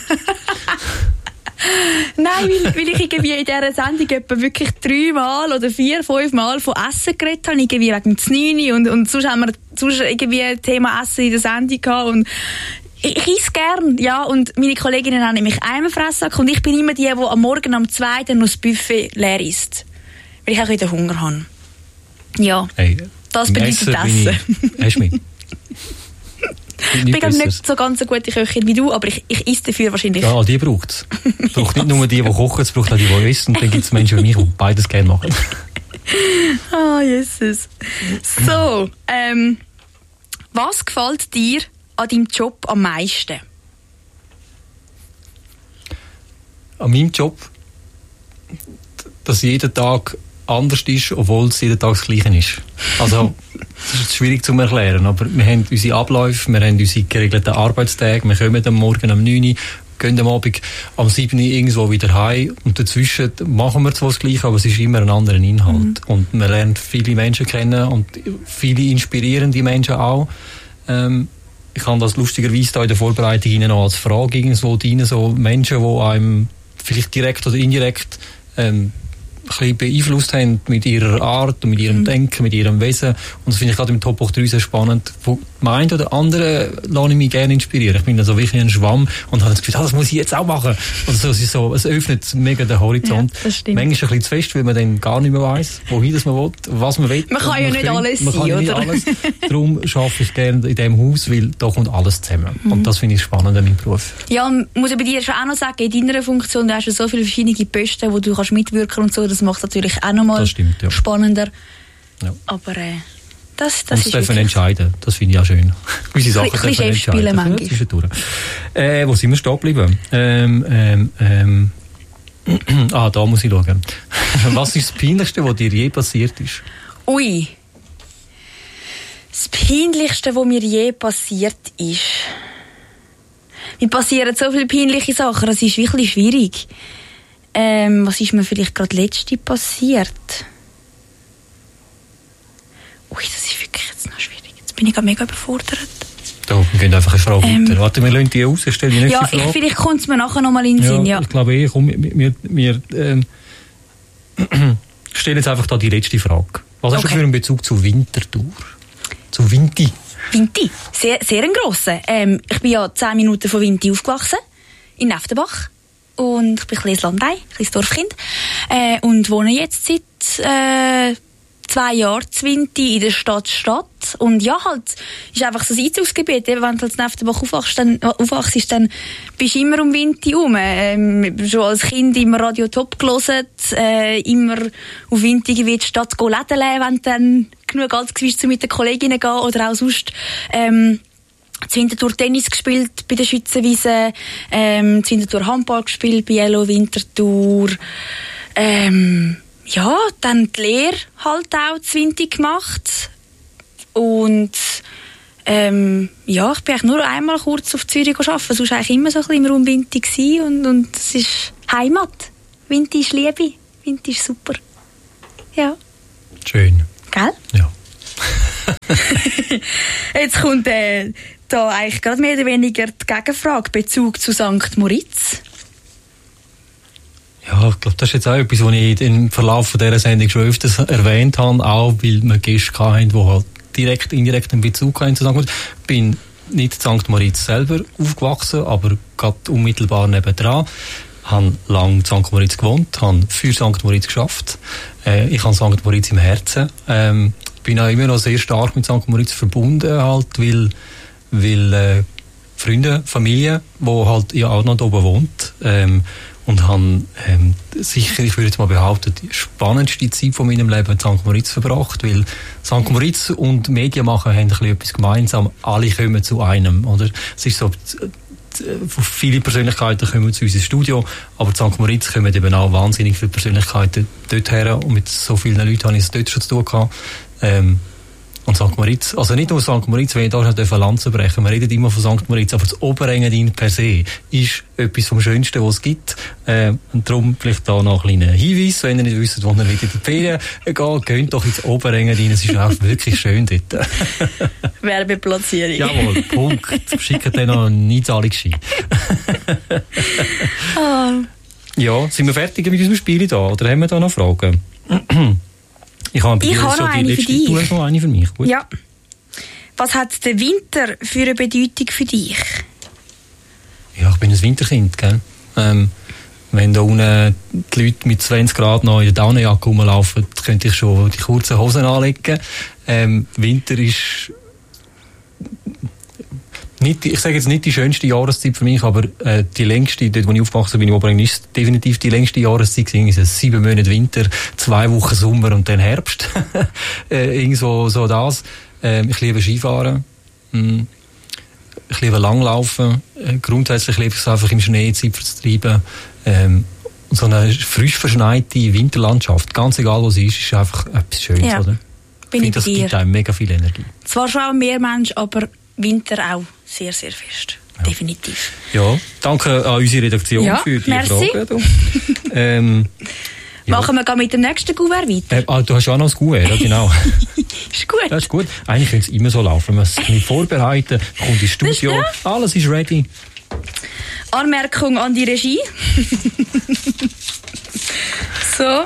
Nein, weil ich irgendwie in dieser Sendung etwa wirklich 3 Mal oder 4, 5 Mal von Essen geredet habe, irgendwie wegen des 9 und sonst haben wir irgendwie ein Thema Essen in der Sendung gehabt und ich esse gern, ja, und meine Kolleginnen haben nämlich einmal Fressack und ich bin immer die am Morgen um 2 dann noch das Buffet leer isst. Weil ich auch wieder Hunger habe. Ja, hey, das bedeutet Essen. Hast du mich? Ich bin nicht so ganz eine gute Köchin wie du, aber ich esse dafür wahrscheinlich. Ja, die braucht es. Es braucht nicht nur die kochen, es braucht auch die essen. Und dann gibt es Menschen wie mich, die beides gerne machen. Ah, Jesus. So, was gefällt dir an deinem Job am meisten? An meinem Job, dass jeden Tag anders ist, obwohl es jeden Tag das Gleiche ist. Also, das ist schwierig zu erklären, aber wir haben unsere Abläufe, wir haben unsere geregelten Arbeitstage, wir kommen am Morgen um 9 Uhr, gehen am Abend um 7 Uhr irgendwo wieder heim und dazwischen machen wir zwar das Gleiche, aber es ist immer ein anderer Inhalt. Und man lernt viele Menschen kennen und viele inspirierende Menschen auch. Ich habe das lustigerweise da in der Vorbereitung Ihnen noch als Frage irgendwo rein, so Menschen, die einem vielleicht direkt oder indirekt ein bisschen beeinflusst haben mit ihrer Art und mit ihrem Denken, mit ihrem Wesen. Und das finde ich gerade im Top Hoch 3 sehr spannend. Von dem einen oder anderen lasse ich mich gerne inspirieren. Ich bin da so wirklich ein Schwamm und habe das Gefühl, das muss ich jetzt auch machen. Also es öffnet mega den Horizont. Ja, manchmal ein bisschen zu fest, weil man dann gar nicht mehr weiss, wohin das man will, was man will. Man kann ja nicht alles sein, oder? Darum arbeite ich gerne in diesem Haus, weil da kommt alles zusammen. Und das finde ich spannend an meinem Beruf. Ja, und muss ich bei dir schon auch noch sagen, in deiner Funktion, du hast ja so viele verschiedene Posten, wo du kannst mitwirken und so, das macht natürlich auch nochmal spannender. Ja. Aber das ist dürfen entscheiden, das finde ich auch schön. Gewisse Sachen dürfen entscheiden. Wo sind wir stehen geblieben? Da muss ich schauen. Was ist das Peinlichste, was dir je passiert ist? Ui. Das Peinlichste, was mir je passiert ist. Mir passieren so viele peinliche Sachen, das ist wirklich schwierig. Was ist mir vielleicht gerade letzte passiert? Ui, das ist wirklich jetzt noch schwierig. Jetzt bin ich gerade mega überfordert. Da, wir gehen einfach eine Frage weiter. Warte, wir lassen die aus, stellen die nächste Frage. Ja, vielleicht kommt es mir nachher noch mal in den Sinn, ja. Ich glaube wir stellen jetzt einfach da die letzte Frage. Was hast du für einen Bezug zu Winterthur? Zu Vinti? Vinti? Sehr, sehr ein grosser. Ich bin ja 10 Minuten von Vinti aufgewachsen. In Neftenbach. Und ich bin ein kleines Landei, ein kleines Dorfkind. Und wohne jetzt seit 2 Jahren zu Vinti in der Stadt. Und ja, halt, ist einfach so ein Einzugsgebiet. Eben, wenn du halt in Neftenbach aufwachst, dann bist du immer um Vinti herum. Schon als Kind immer Radio Top gehört, immer auf Vinti in die Stadt Läden leeren, wenn du dann genug alt warst, um mit den Kolleginnen zu gehen, oder auch sonst, zu Winterthur Tennis gespielt bei der Schützenwiese, zu Winterthur Handball gespielt bei Yellow Winterthur, ja, dann die Lehre halt auch zu Winti gemacht. Und ja, ich bin eigentlich nur einmal kurz auf Zürich arbeiten. Sonst war eigentlich immer so ein bisschen im Raum Winti gewesen. Und es ist Heimat. Winti ist Liebe. Winti ist super. Ja. Schön. Gell? Ja. Jetzt kommt da eigentlich gerade mehr oder weniger die Gegenfrage, Bezug zu St. Moritz. Ja, ich glaube, das ist jetzt auch etwas, was ich im Verlauf dieser Sendung schon öfters erwähnt habe, auch weil wir Gäste hatten, die halt direkt, indirekt einen Bezug haben zu St. Moritz. Ich bin nicht in St. Moritz selber aufgewachsen, aber gerade unmittelbar nebendran. Ich habe lange in St. Moritz gewohnt, habe für St. Moritz geschafft. Ich habe St. Moritz im Herzen. Bin auch immer noch sehr stark mit St. Moritz verbunden, halt, weil Freunde, Familie, die halt ja auch noch da oben wohnt, und habe sicher, ich würde jetzt mal behaupten, die spannendste Zeit von meinem Leben in St. Moritz verbracht, weil St. Moritz und Medien machen haben ein bisschen etwas gemeinsam. Alle kommen zu einem, oder? Es ist so, viele Persönlichkeiten kommen zu uns ins Studio, aber in St. Moritz kommen eben auch wahnsinnig viele Persönlichkeiten dort her, und mit so vielen Leuten habe ich es dort schon zu tun gehabt. Und St. Moritz, also nicht nur St. Moritz, wenn ich da eine Lanze brechen, wir reden immer von St. Moritz, aber das Oberengadin per se ist etwas vom Schönsten, was es gibt. Und darum vielleicht da noch ein kleiner Hinweis, wenn ihr nicht wisst, wo ihr wieder in die Ferien geht, geht doch ins Oberengadin, es ist auch wirklich schön dort. Werbeplatzierung. Jawohl, Punkt. Schickt dann noch eine Einzahlungsschein. Ja, sind wir fertig mit unserem Spiel da, oder haben wir da noch Fragen? Ich habe noch eine für dich. Du hast noch eine für mich. Gut. Ja. Was hat der Winter für eine Bedeutung für dich? Ja, ich bin ein Winterkind, gell? Wenn da unten die Leute mit 20 Grad noch in der Daunenjacke rumlaufen, könnte ich schon die kurzen Hosen anlegen. Winter ist nicht, ich sage jetzt nicht die schönste Jahreszeit für mich, aber die längste, dort wo ich aufgewachsen bin, in Oberengern, ist definitiv die längste Jahreszeit gewesen. Es ist 7 Monate Winter, 2 Wochen Sommer und dann Herbst. Irgendwo so das. Ich liebe Skifahren. Ich liebe Langlaufen. Grundsätzlich liebe ich es einfach im Schnee Zeit zu treiben. So eine frisch verschneite Winterlandschaft, ganz egal was es ist einfach etwas Schönes, ja, oder? Bin ich das bei dir. Gibt einem mega viel Energie. Zwar schon auch mehr Mensch, aber Winter auch sehr, sehr fest. Ja. Definitiv. Ja, danke an unsere Redaktion für die Frage. Ja. Machen wir mit dem nächsten Kuvert weiter? Du hast ja auch noch das Kuvert, ja, genau. Ist gut. Das ist gut. Eigentlich könnte es immer so laufen. Man muss sich nicht vorbereiten, kommt ins Studio, alles ist ready. Anmerkung an die Regie. So.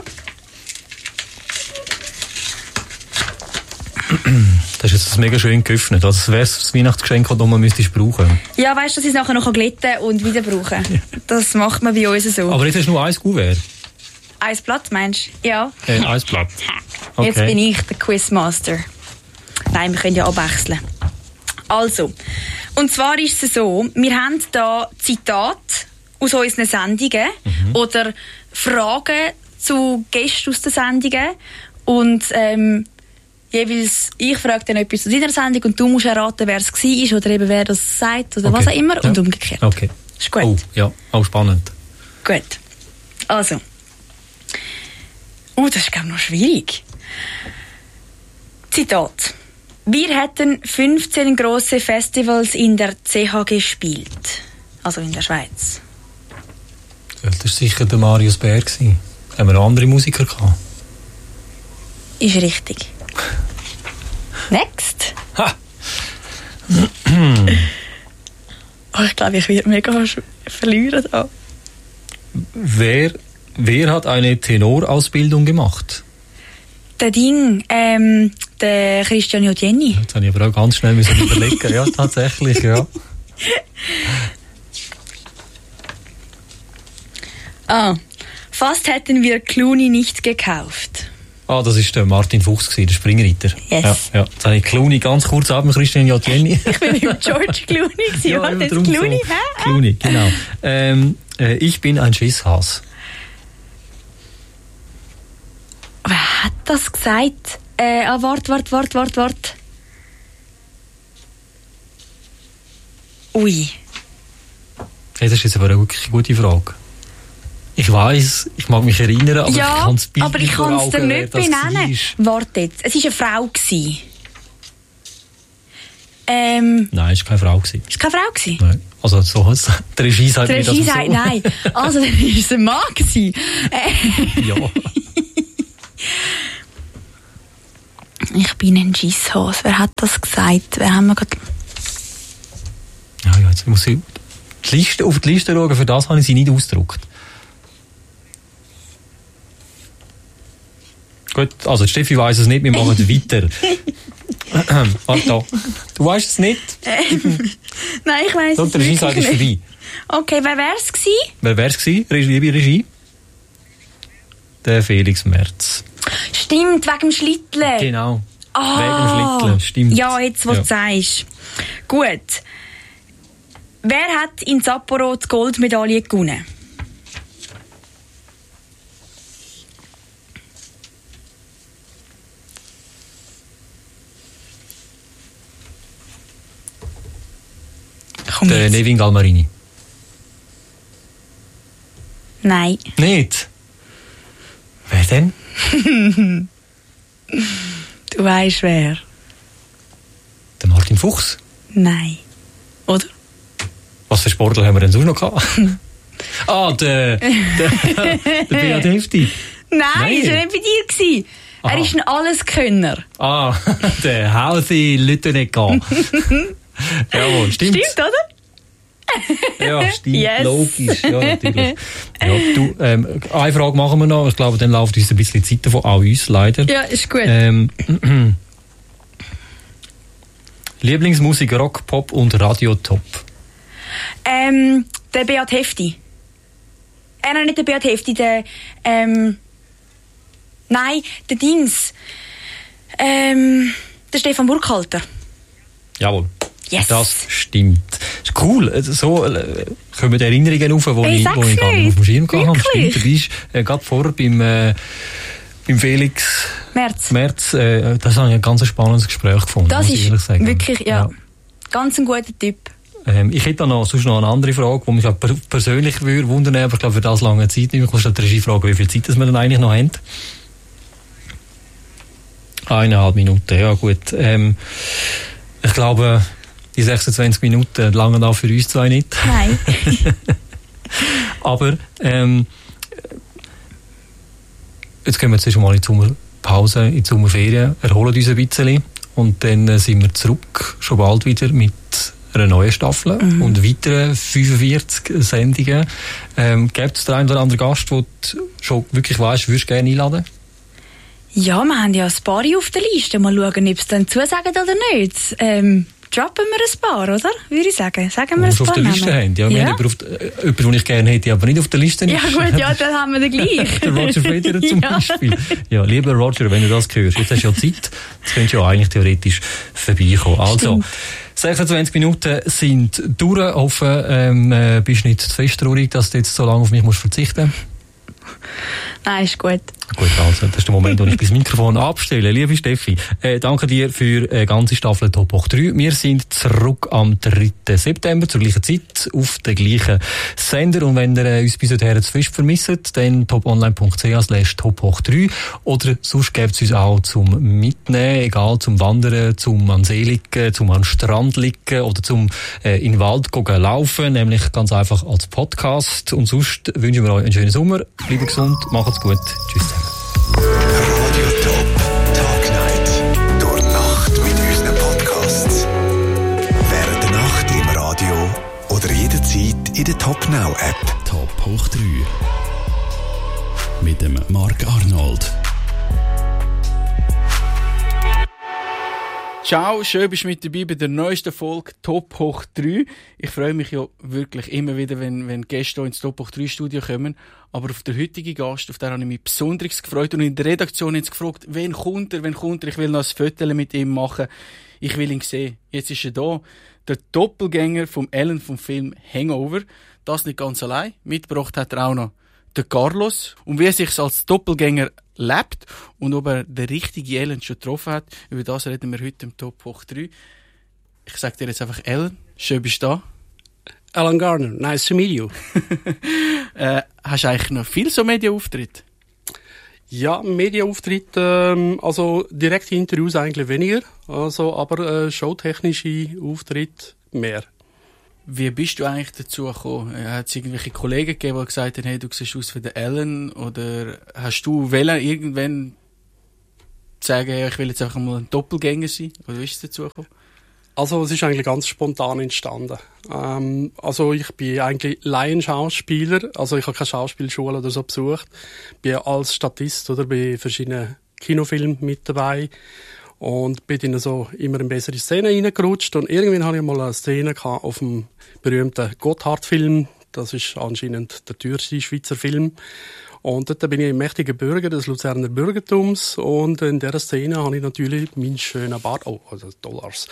Das ist jetzt mega schön geöffnet. Das wäre das Weihnachtsgeschenk, das man müsste brauchen. Ja, weißt du, dass ich es nachher noch glätten und wieder brauchen kann. Das macht man bei uns so. Aber jetzt hast du nur ein Kuvert. Ein Blatt, meinst du? Ja. Ein Blatt. Okay. Jetzt bin ich der Quizmaster. Nein, wir können ja abwechseln. Also, und zwar ist es so, wir haben da Zitate aus unseren Sendungen oder Fragen zu Gästen aus den Sendungen und jeweils, ich frage dann etwas zu deiner Sendung und du musst erraten, wer es war oder eben wer das sagt oder was auch immer und umgekehrt. Okay. Ist gut. Oh, ja, auch spannend. Gut. Also. Das ist, glaube ich, noch schwierig. Zitat. Wir hätten 15 grosse Festivals in der CH gespielt. Also in der Schweiz. Das war sicher der Marius Bär. Haben wir noch andere Musiker gehabt? Ist richtig. Next. Ha! Ich glaube, ich werde mega verlieren da. Wer hat eine Tenorausbildung gemacht? Der der Christian Jodjeni. Jetzt habe ich aber auch ganz schnell überlegen. Ja, tatsächlich, ja. Fast hätten wir Clooney nicht gekauft. Das war der Martin Fuchs, der Springreiter. Yes. Ja. Jetzt habe ich Clooney ganz kurz ab mit Christian Jodjeni. Ich bin mit George Clooney. Ja, das ist Clooney, so. Clooney, genau. Ich bin ein Schisshas. Wer hat das gesagt? Wart. Ui. Hey, das ist jetzt aber eine wirklich gute Frage. Ich weiss, ich mag mich erinnern, aber ja, ich kann das Bild aber ich kann es dir nicht benennen. War. Warte jetzt, es war eine Frau. Nein, es war keine Frau. Es war keine Frau? Nein. Also so, die Regie sagt mir das so. Nein. Also, dann war es ein Mann. Ja. Ich bin ein Schisshose. Wer hat das gesagt? Wer haben wir gerade... Ja, jetzt muss ich auf die Liste schauen. Für das habe ich sie nicht ausgedruckt. Gut, also Steffi weiss es nicht, wir machen weiter. Warte, du weißt es nicht? Nein, ich weiss es nicht. Die Regie-Seite ist vorbei. Okay, wer wär's gewesen? Wer wär's gewesen? Liebe Regie? Der Felix Merz. Stimmt, wegen dem Schlittle. Genau. Wegen dem Schlittle, stimmt. Ja, jetzt, was du sagst. Gut. Wer hat in Sapporo die Goldmedaille gewonnen? Der Nevin Galmarini. Nein. Nicht? Wer denn? Du weisst wer. Der Martin Fuchs? Nein. Oder? Was für Sportler haben wir denn sonst noch gehabt? Der Beat Hefti. Nein, das war nicht bei dir gewesen. Er ist ein Alleskönner. Der Hausi Lüttenegger. Jawohl, stimmt. Stimmt, oder? Ja, stimmt, yes. Logisch, ja, natürlich. Ja, du, eine Frage machen wir noch, ich glaube, dann läuft uns ein bisschen Zeit davon, auch uns leider. Ja, ist gut. Lieblingsmusik, Rock, Pop und Radio Top? Der Beat Hefti. Nein, nicht der Beat Hefti, der Dings. Der Stefan Burkhalter. Jawohl. Yes. Das stimmt. Das ist cool. So kommen Erinnerungen auf, wo ich gar nicht auf dem Schirm gehabt habe. Stimmt, du bist gerade vorher beim Felix Merz. Das habe ich ein ganz spannendes Gespräch gefunden. Das ist wirklich, ja, ganz ein guter Typ. Ich hätte sonst noch eine andere Frage, die mich auch persönlich wundern würde, aber ich glaube, für das lange Zeit nicht. Ich muss die Regie fragen, wie viel Zeit wir denn eigentlich noch haben. 1,5 Minuten, ja gut. Ich glaube, die 26 Minuten langen auch für uns zwei nicht. Nein. Aber jetzt gehen wir jetzt schon mal in die Sommerpause, in die Sommerferien, erholen uns ein bisschen und dann sind wir zurück, schon bald wieder mit einer neuen Staffel und weiteren 45 Sendungen. Gibt es den einen oder anderen Gast, den du schon wirklich weißt, würdest du gerne einladen? Ja, wir haben ja ein paar auf der Liste. Mal schauen, ob es dann zusagen oder nicht. Droppen wir ein paar, oder? Würde ich sagen. Sagen wir ein paar. Auf der Liste haben. Ja, wir haben jemanden, den ich gerne hätte, aber nicht auf der Liste. Ja gut, ja, dann haben wir den gleich. Der Roger Federer zum Beispiel. Ja, lieber Roger, wenn du das hörst, jetzt hast du ja Zeit, jetzt könntest du ja eigentlich theoretisch vorbeikommen. Also, 26 Minuten sind durch. Ich hoffe, bist nicht zu fest traurig, dass du jetzt so lange auf mich verzichten musst. Nein, ist gut. Gut, also, das ist der Moment, wo ich das Mikrofon abstelle. Liebe Steffi, danke dir für eine ganze Staffel Top Hoch 3. Wir sind zurück am 3. September zur gleichen Zeit auf den gleichen Sender. Und wenn ihr uns bis dahin zu fest vermisst, dann toponline.ch/tophoch3 oder sonst gibt es uns auch zum Mitnehmen, egal zum Wandern, zum an See liegen, zum an Strand liegen oder zum in den Wald gehen laufen, nämlich ganz einfach als Podcast. Und sonst wünschen wir euch einen schönen Sommer. Bleibt gesund, macht's gut. Tschüss zusammen. Radio Top Tag Night. Durch Nacht mit unseren Podcasts. Während der Nacht im Radio oder jederzeit in der Top Now App. Top Hoch 3. Mit dem Marc Arnold. Ciao, schön bist du mit dabei bei der neuesten Folge Top Hoch 3. Ich freue mich ja wirklich immer wieder, wenn Gäste hier ins Top Hoch 3 Studio kommen. Aber auf den heutigen Gast, auf den habe ich mich besonders gefreut. Und in der Redaktion jetzt gefragt, wen kommt er? Ich will noch ein Foto mit ihm machen. Ich will ihn sehen. Jetzt ist er da. Der Doppelgänger vom Alan vom Film Hangover. Das nicht ganz allein. Mitgebracht hat er auch noch der Carlos. Und wie er sich als Doppelgänger lebt und ob er den richtigen Alan schon getroffen hat, über das reden wir heute im Top Hoch 3. Ich sage dir jetzt einfach, Alan, schön bist du da. Alan Garner, nice to meet you. Hast du eigentlich noch viel so Medienauftritte? Ja, Medienauftritt, also direkte Interviews eigentlich weniger, also, aber showtechnische Auftritte mehr. Wie bist du eigentlich dazu gekommen? Hat es irgendwelche Kollegen gegeben, die gesagt haben, hey, du siehst aus wie der Alan? Oder hast du irgendwann sagen, ja, ich will jetzt einfach mal ein Doppelgänger sein? Oder wie ist es dazu gekommen? Also es ist eigentlich ganz spontan entstanden. Also ich bin eigentlich Laienschauspieler, also ich habe keine Schauspielschule oder so besucht. Bin als Statist oder bei verschiedenen Kinofilmen mit dabei und bin dann so immer in bessere Szenen reingerutscht. Und irgendwann hatte ich mal eine Szene auf dem berühmten Gotthard-Film. Das ist anscheinend der teuerste Schweizer Film. Und dort bin ich ein mächtiger Bürger des Luzerner Bürgertums. Und in dieser Szene habe ich natürlich meinen schönen Bart. Oh, also Dollars.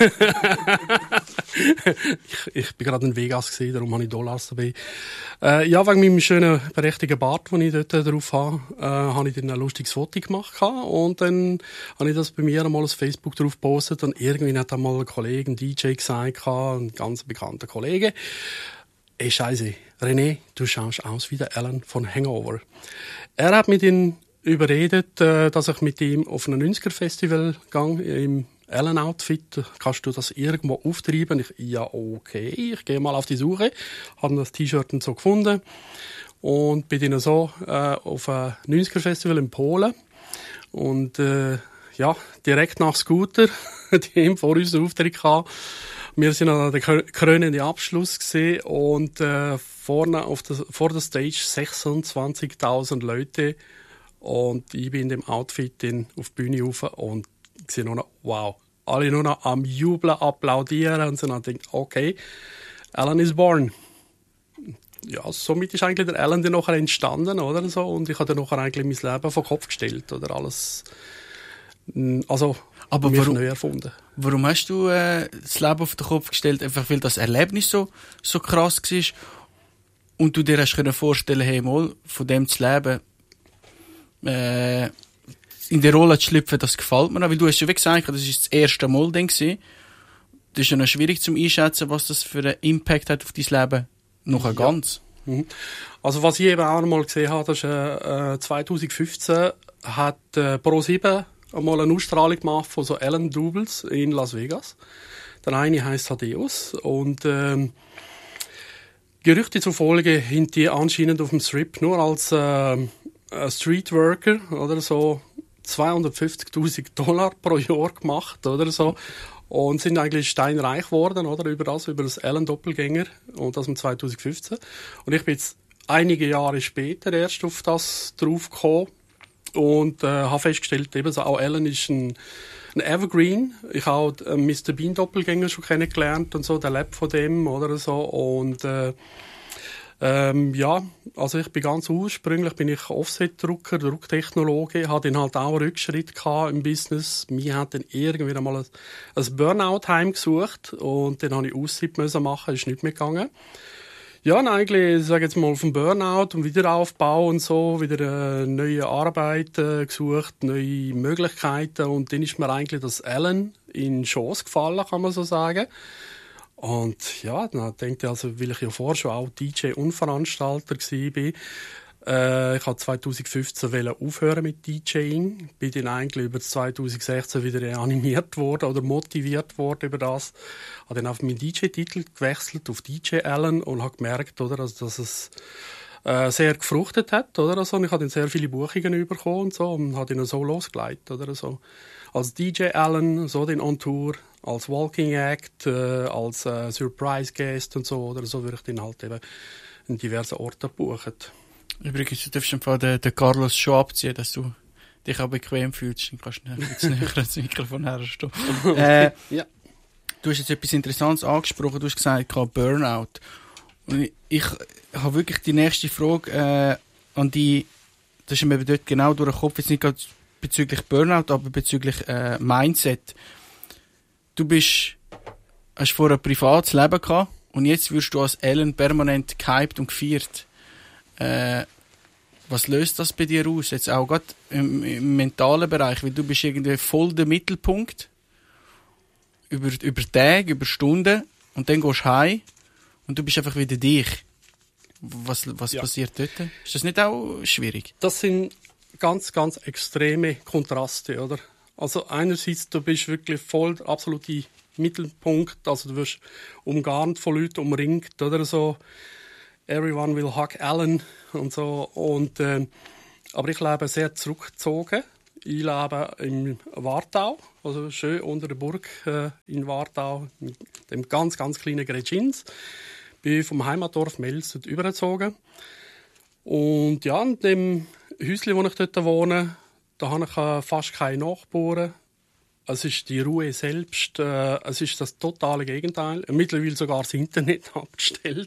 ich bin gerade in Vegas gewesen, darum habe ich Dollars dabei. Ja, wegen meinem schönen, prächtigen Bart, den ich dort drauf habe, habe ich dann ein lustiges Foto gemacht. Und dann habe ich das bei mir einmal auf Facebook drauf gepostet. Und irgendwie hat einmal ein Kollege, ein DJ gesagt, ein ganz bekannter Kollege, ey, Scheiße, René, du schaust aus wie der Alan von Hangover. Er hat mit ihm überredet, dass ich mit ihm auf ein 90er-Festival gehe, im Alan-Outfit. Kannst du das irgendwo auftreiben? Ja, okay, ich gehe mal auf die Suche. Habe das T-Shirt und so gefunden und bin dann so auf ein 90er-Festival in Polen. Und ja, direkt nach Scooter, die haben vor uns einen Auftritt gehabt. Wir sind an der krönenden Abschluss gesehen und vorne vor der Stage 26.000 Leute und ich bin in dem Outfit auf die Bühne rauf und sehe nur noch, wow, alle nur noch am Jubeln, applaudieren und so dann denkt, okay, Alan is born. Ja, somit ist eigentlich der Alan dann nachher entstanden, oder so, und ich habe dann nachher eigentlich mein Leben vor den Kopf gestellt, oder alles, also aber neu erfunden. Warum hast du das Leben auf den Kopf gestellt? Einfach weil das Erlebnis so krass war und du dir hast können vorstellen, hey, mal von dem zu leben, in die Rolle zu schlüpfen, das gefällt mir auch. Weil du hast ja wie gesagt, das ist das erste Mal dann gewesen. Das ist ja noch schwierig zum Einschätzen, was das für einen Impact hat auf dein Leben. Noch ganz. Mhm. Also was ich eben auch einmal gesehen habe, das ist 2015 hat Pro7 einmal eine Ausstrahlung gemacht von so Alan Doubles in Las Vegas. Der eine heisst Thaddeus und Gerüchte zufolge sind die anscheinend auf dem Strip nur als Streetworker oder so $250,000 pro Jahr gemacht oder so und sind eigentlich steinreich geworden oder über das Alan Doppelgänger und das im 2015 und ich bin jetzt einige Jahre später erst auf das drauf gekommen und habe festgestellt, eben so, auch Alan ist ein Evergreen. Ich habe Mr. Bean Doppelgänger schon kennengelernt und so, der lebt von dem oder so und ja, also ich bin ganz ursprünglich bin ich Offset-Drucker, Drucktechnologe, habe dann halt auch einen Rückschritt gehabt im Business. Mir hat dann irgendwie einmal ein Burnout-Heim gesucht und dann habe ich Auszeit machen, ist nicht mehr gegangen. Ja, und eigentlich, ich sage jetzt mal, vom Burnout und Wiederaufbau und so, wieder neue Arbeit gesucht, neue Möglichkeiten und dann ist mir eigentlich das Alan in den Schoss gefallen, kann man so sagen. Und ja, dann denke ich, also, weil ich ja vorher schon auch DJ und Veranstalter war, ich habe 2015 aufhören mit DJing, bin dann eigentlich über 2016 wieder animiert worden oder motiviert worden über das. Habe dann auf meinen DJ-Titel gewechselt auf DJ Alan und habe gemerkt, oder, also, dass es sehr gefruchtet hat, oder, also, und ich habe dann sehr viele Buchungen bekommen und so und habe dann so losgelegt, oder, also, als DJ Alan, so den on Tour, als Walking Act, als Surprise Guest und so, oder so, würde ich dann halt eben in diversen Orten buchen. Übrigens, du darfst einfach den Carlos schon abziehen, dass du dich auch bequem fühlst. Dann kannst du ein bisschen näher ans Mikrofon herstehen. Ja. Du hast jetzt etwas Interessantes angesprochen. Du hast gesagt, Burnout. Und ich habe wirklich die nächste Frage an die, das ist mir dort genau durch den Kopf, jetzt nicht gerade bezüglich Burnout, aber bezüglich Mindset. Du hast vorher ein privates Leben gehabt und jetzt wirst du als Alan permanent gehypt und gefeiert. Was löst das bei dir aus? Jetzt auch gerade im mentalen Bereich, weil du bist irgendwie voll der Mittelpunkt über Tage, über Stunden und dann gehst du heim und du bist einfach wieder dich. Was passiert dort? Ist das nicht auch schwierig? Das sind ganz, ganz extreme Kontraste, oder? Also einerseits, du bist wirklich voll der absolute Mittelpunkt, also du wirst umgarnt von Leuten, umringt, oder so. Everyone will hug Alan und so. Und, aber ich lebe sehr zurückgezogen. Ich lebe im Wartau, also schön unter der Burg in Wartau, mit dem ganz, ganz kleinen Gretschins. Bin vom Heimatdorf Mels dort übergezogen. Und ja, in dem Häuschen, wo ich dort wohne, da habe ich fast keine Nachbarn. Es ist die Ruhe selbst. Es ist das totale Gegenteil. Mittlerweile sogar das Internet abgestellt.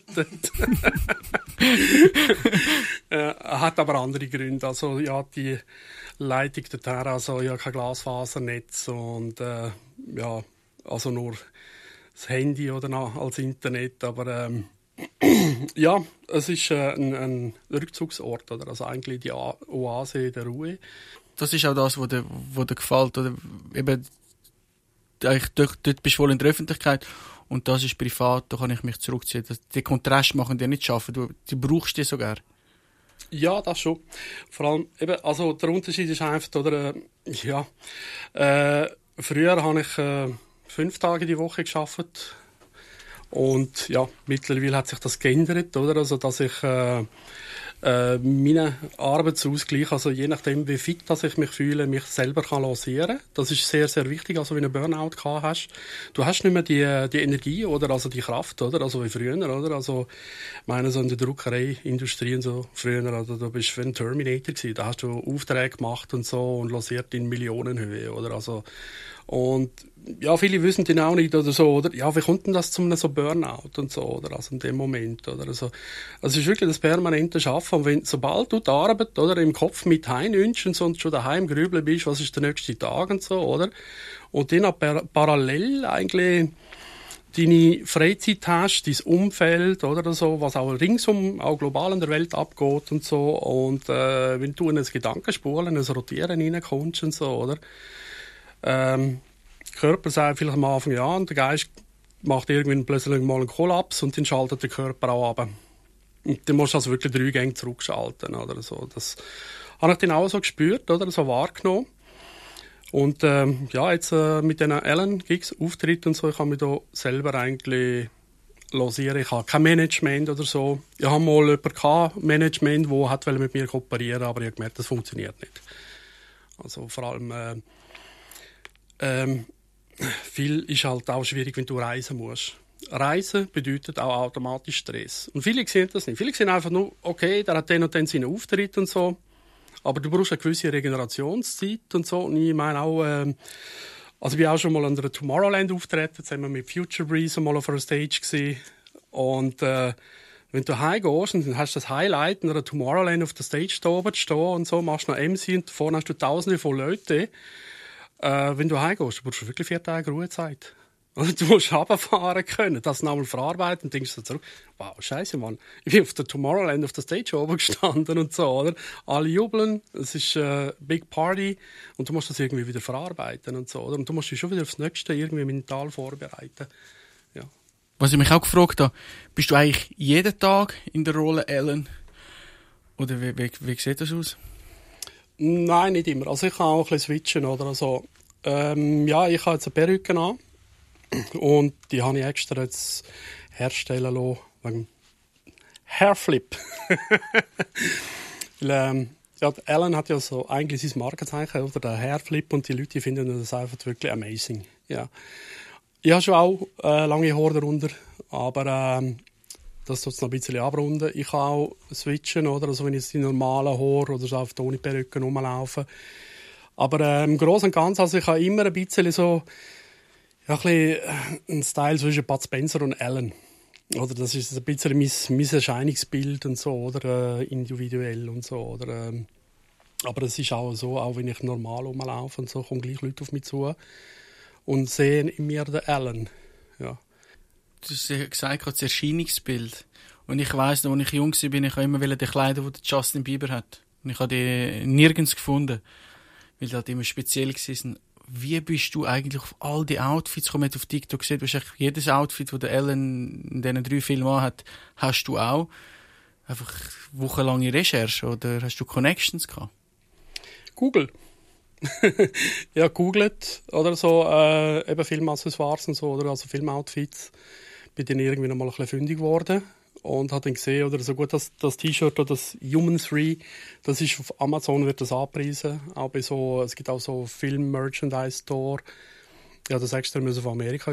Hat aber andere Gründe. Also ja, die Leitung dorthin, also ja, kein Glasfasernetz und ja, also nur das Handy oder noch als Internet. Aber ja, es ist ein Rückzugsort, oder? Also eigentlich die Oase der Ruhe. Das ist auch das, was dir gefällt. Oder eben, dort bist du wohl in der Öffentlichkeit und das ist privat, da kann ich mich zurückziehen. Den Kontrast machen die nicht schaffen. Du brauchst die sogar. Ja, das schon. Vor allem, eben, also der Unterschied ist einfach, oder, ja, früher habe ich 5 Tage die Woche gearbeitet und ja, mittlerweile hat sich das geändert, oder? Also, dass ich meinen Arbeitsausgleich, also je nachdem, wie fit dass ich mich fühle, mich selber kann lancieren. Das ist sehr, sehr wichtig, also wenn du einen Burnout gehabt hast. Du hast nicht mehr die Energie, oder, also die Kraft, oder, also wie früher, oder, also, ich meine, so in der Druckereiindustrie und so, früher, also, du bist wie ein Terminator gewesen, da hast du Aufträge gemacht und so und lanciert in Millionenhöhe, oder, also, und ja, viele wissen den auch nicht oder so, oder? Ja, wie kommt denn das zu einem so Burnout und so, oder? Also in dem Moment, oder? Also es ist wirklich das permanente Schaffen. Und wenn, sobald du die Arbeit, oder, im Kopf mit heimnimmst und so und schon daheim grübeln bist, was ist der nächste Tag und so, oder? Und dann auch parallel eigentlich deine Freizeit hast, dein Umfeld, oder so, was auch ringsum, auch global in der Welt abgeht und so. Und wenn du in ein Gedankenspulen, ein Rotieren reinkommst und so, oder? Der Körper sagt vielleicht am Anfang ja und der Geist macht irgendwie plötzlich mal einen Kollaps und dann schaltet der Körper auch ab. Und dann musst du also wirklich 3 Gänge zurückschalten, oder so. Das habe ich dann auch so gespürt, oder so wahrgenommen. Und ja, jetzt mit diesen Alan-Gigs, Auftritten und so, ich habe mich da selber eigentlich losieren. Ich habe kein Management oder so. Ich habe mal jemanden gehabt, Management, der mit mir kooperieren wollte, aber ich habe gemerkt, das funktioniert nicht. Also vor allem viel ist halt auch schwierig, wenn du reisen musst. Reisen bedeutet auch automatisch Stress. Und viele sehen das nicht. Viele sehen einfach nur, okay, der hat den und den seinen Auftritt und so. Aber du brauchst eine gewisse Regenerationszeit und so. Und ich meine auch, also ich bin auch schon mal an der Tomorrowland auftreten. Jetzt haben wir mit Future Breeze mal auf einer Stage gesehen. Und wenn du heimgehst und dann hast du das Highlight in der Tomorrowland auf der Stage da oben stehen und so, machst du noch MC und vorne hast du Tausende von Leuten. Wenn du heimgehst, brauchst du wirklich 4 Tage Ruhezeit. Also du musst runterfahren können, das nochmal verarbeiten und denkst du zurück, wow, scheiße, Mann. Ich bin auf der Tomorrowland auf der Stage oben gestanden und so, oder? Alle jubeln, es ist Big Party und du musst das irgendwie wieder verarbeiten und so, oder? Und du musst dich schon wieder aufs Nächste irgendwie mental vorbereiten. Ja. Was ich mich auch gefragt habe, bist du eigentlich jeden Tag in der Rolle Alan? Oder wie sieht das aus? Nein, nicht immer. Also ich kann auch ein bisschen switchen, oder? Also, ja, ich habe jetzt eine Perücke an und die habe ich extra jetzt herstellen lassen wegen Hairflip. Weil, ja, Alan hat ja so eigentlich sein Markenzeichen, oder der Hairflip, und die Leute finden das einfach wirklich amazing. Ja. Ich habe schon auch lange Haare darunter, aber das tut es noch ein bisschen abrunden. Ich kann auch switchen, oder? Also wenn ich jetzt die normalen Haare oder so auf die ohne Perücke rumlaufe. Aber im Großen und Ganzen, also ich habe immer ein bisschen so, ja, ein bisschen einen Style zwischen Bud Spencer und Alan. Oder das ist ein bisschen mein Erscheinungsbild und so, oder individuell und so, oder. Aber es ist auch so, auch wenn ich normal rumlaufe und so, kommen gleich Leute auf mich zu und sehen in mir den Alan. Ja. Du hast gesagt, das Erscheinungsbild. Und ich weiss, als ich jung war, ich habe immer die Kleider, die Justin Bieber hat. Und ich habe die nirgends gefunden. Weil die halt immer speziell waren. wie bist du eigentlich auf all die Outfits gekommen? Auf TikTok gesehen, du hast eigentlich jedes Outfit, das der Ellen in diesen 3 Filmen hat, hast du auch. Einfach wochenlange Recherche oder hast du Connections gehabt? Google. Ja, googelt oder so, eben Filmaccessoires und so, oder also Filmoutfits. Bin dann irgendwie noch mal ein bisschen fündig geworden und habe dann gesehen, oder so gut, das T-Shirt oder das Human 3, das ist auf Amazon, wird das angepriesen. Auch bei so, es gibt auch so Film-Merchandise-Store. Ja, das extra müssen von Amerika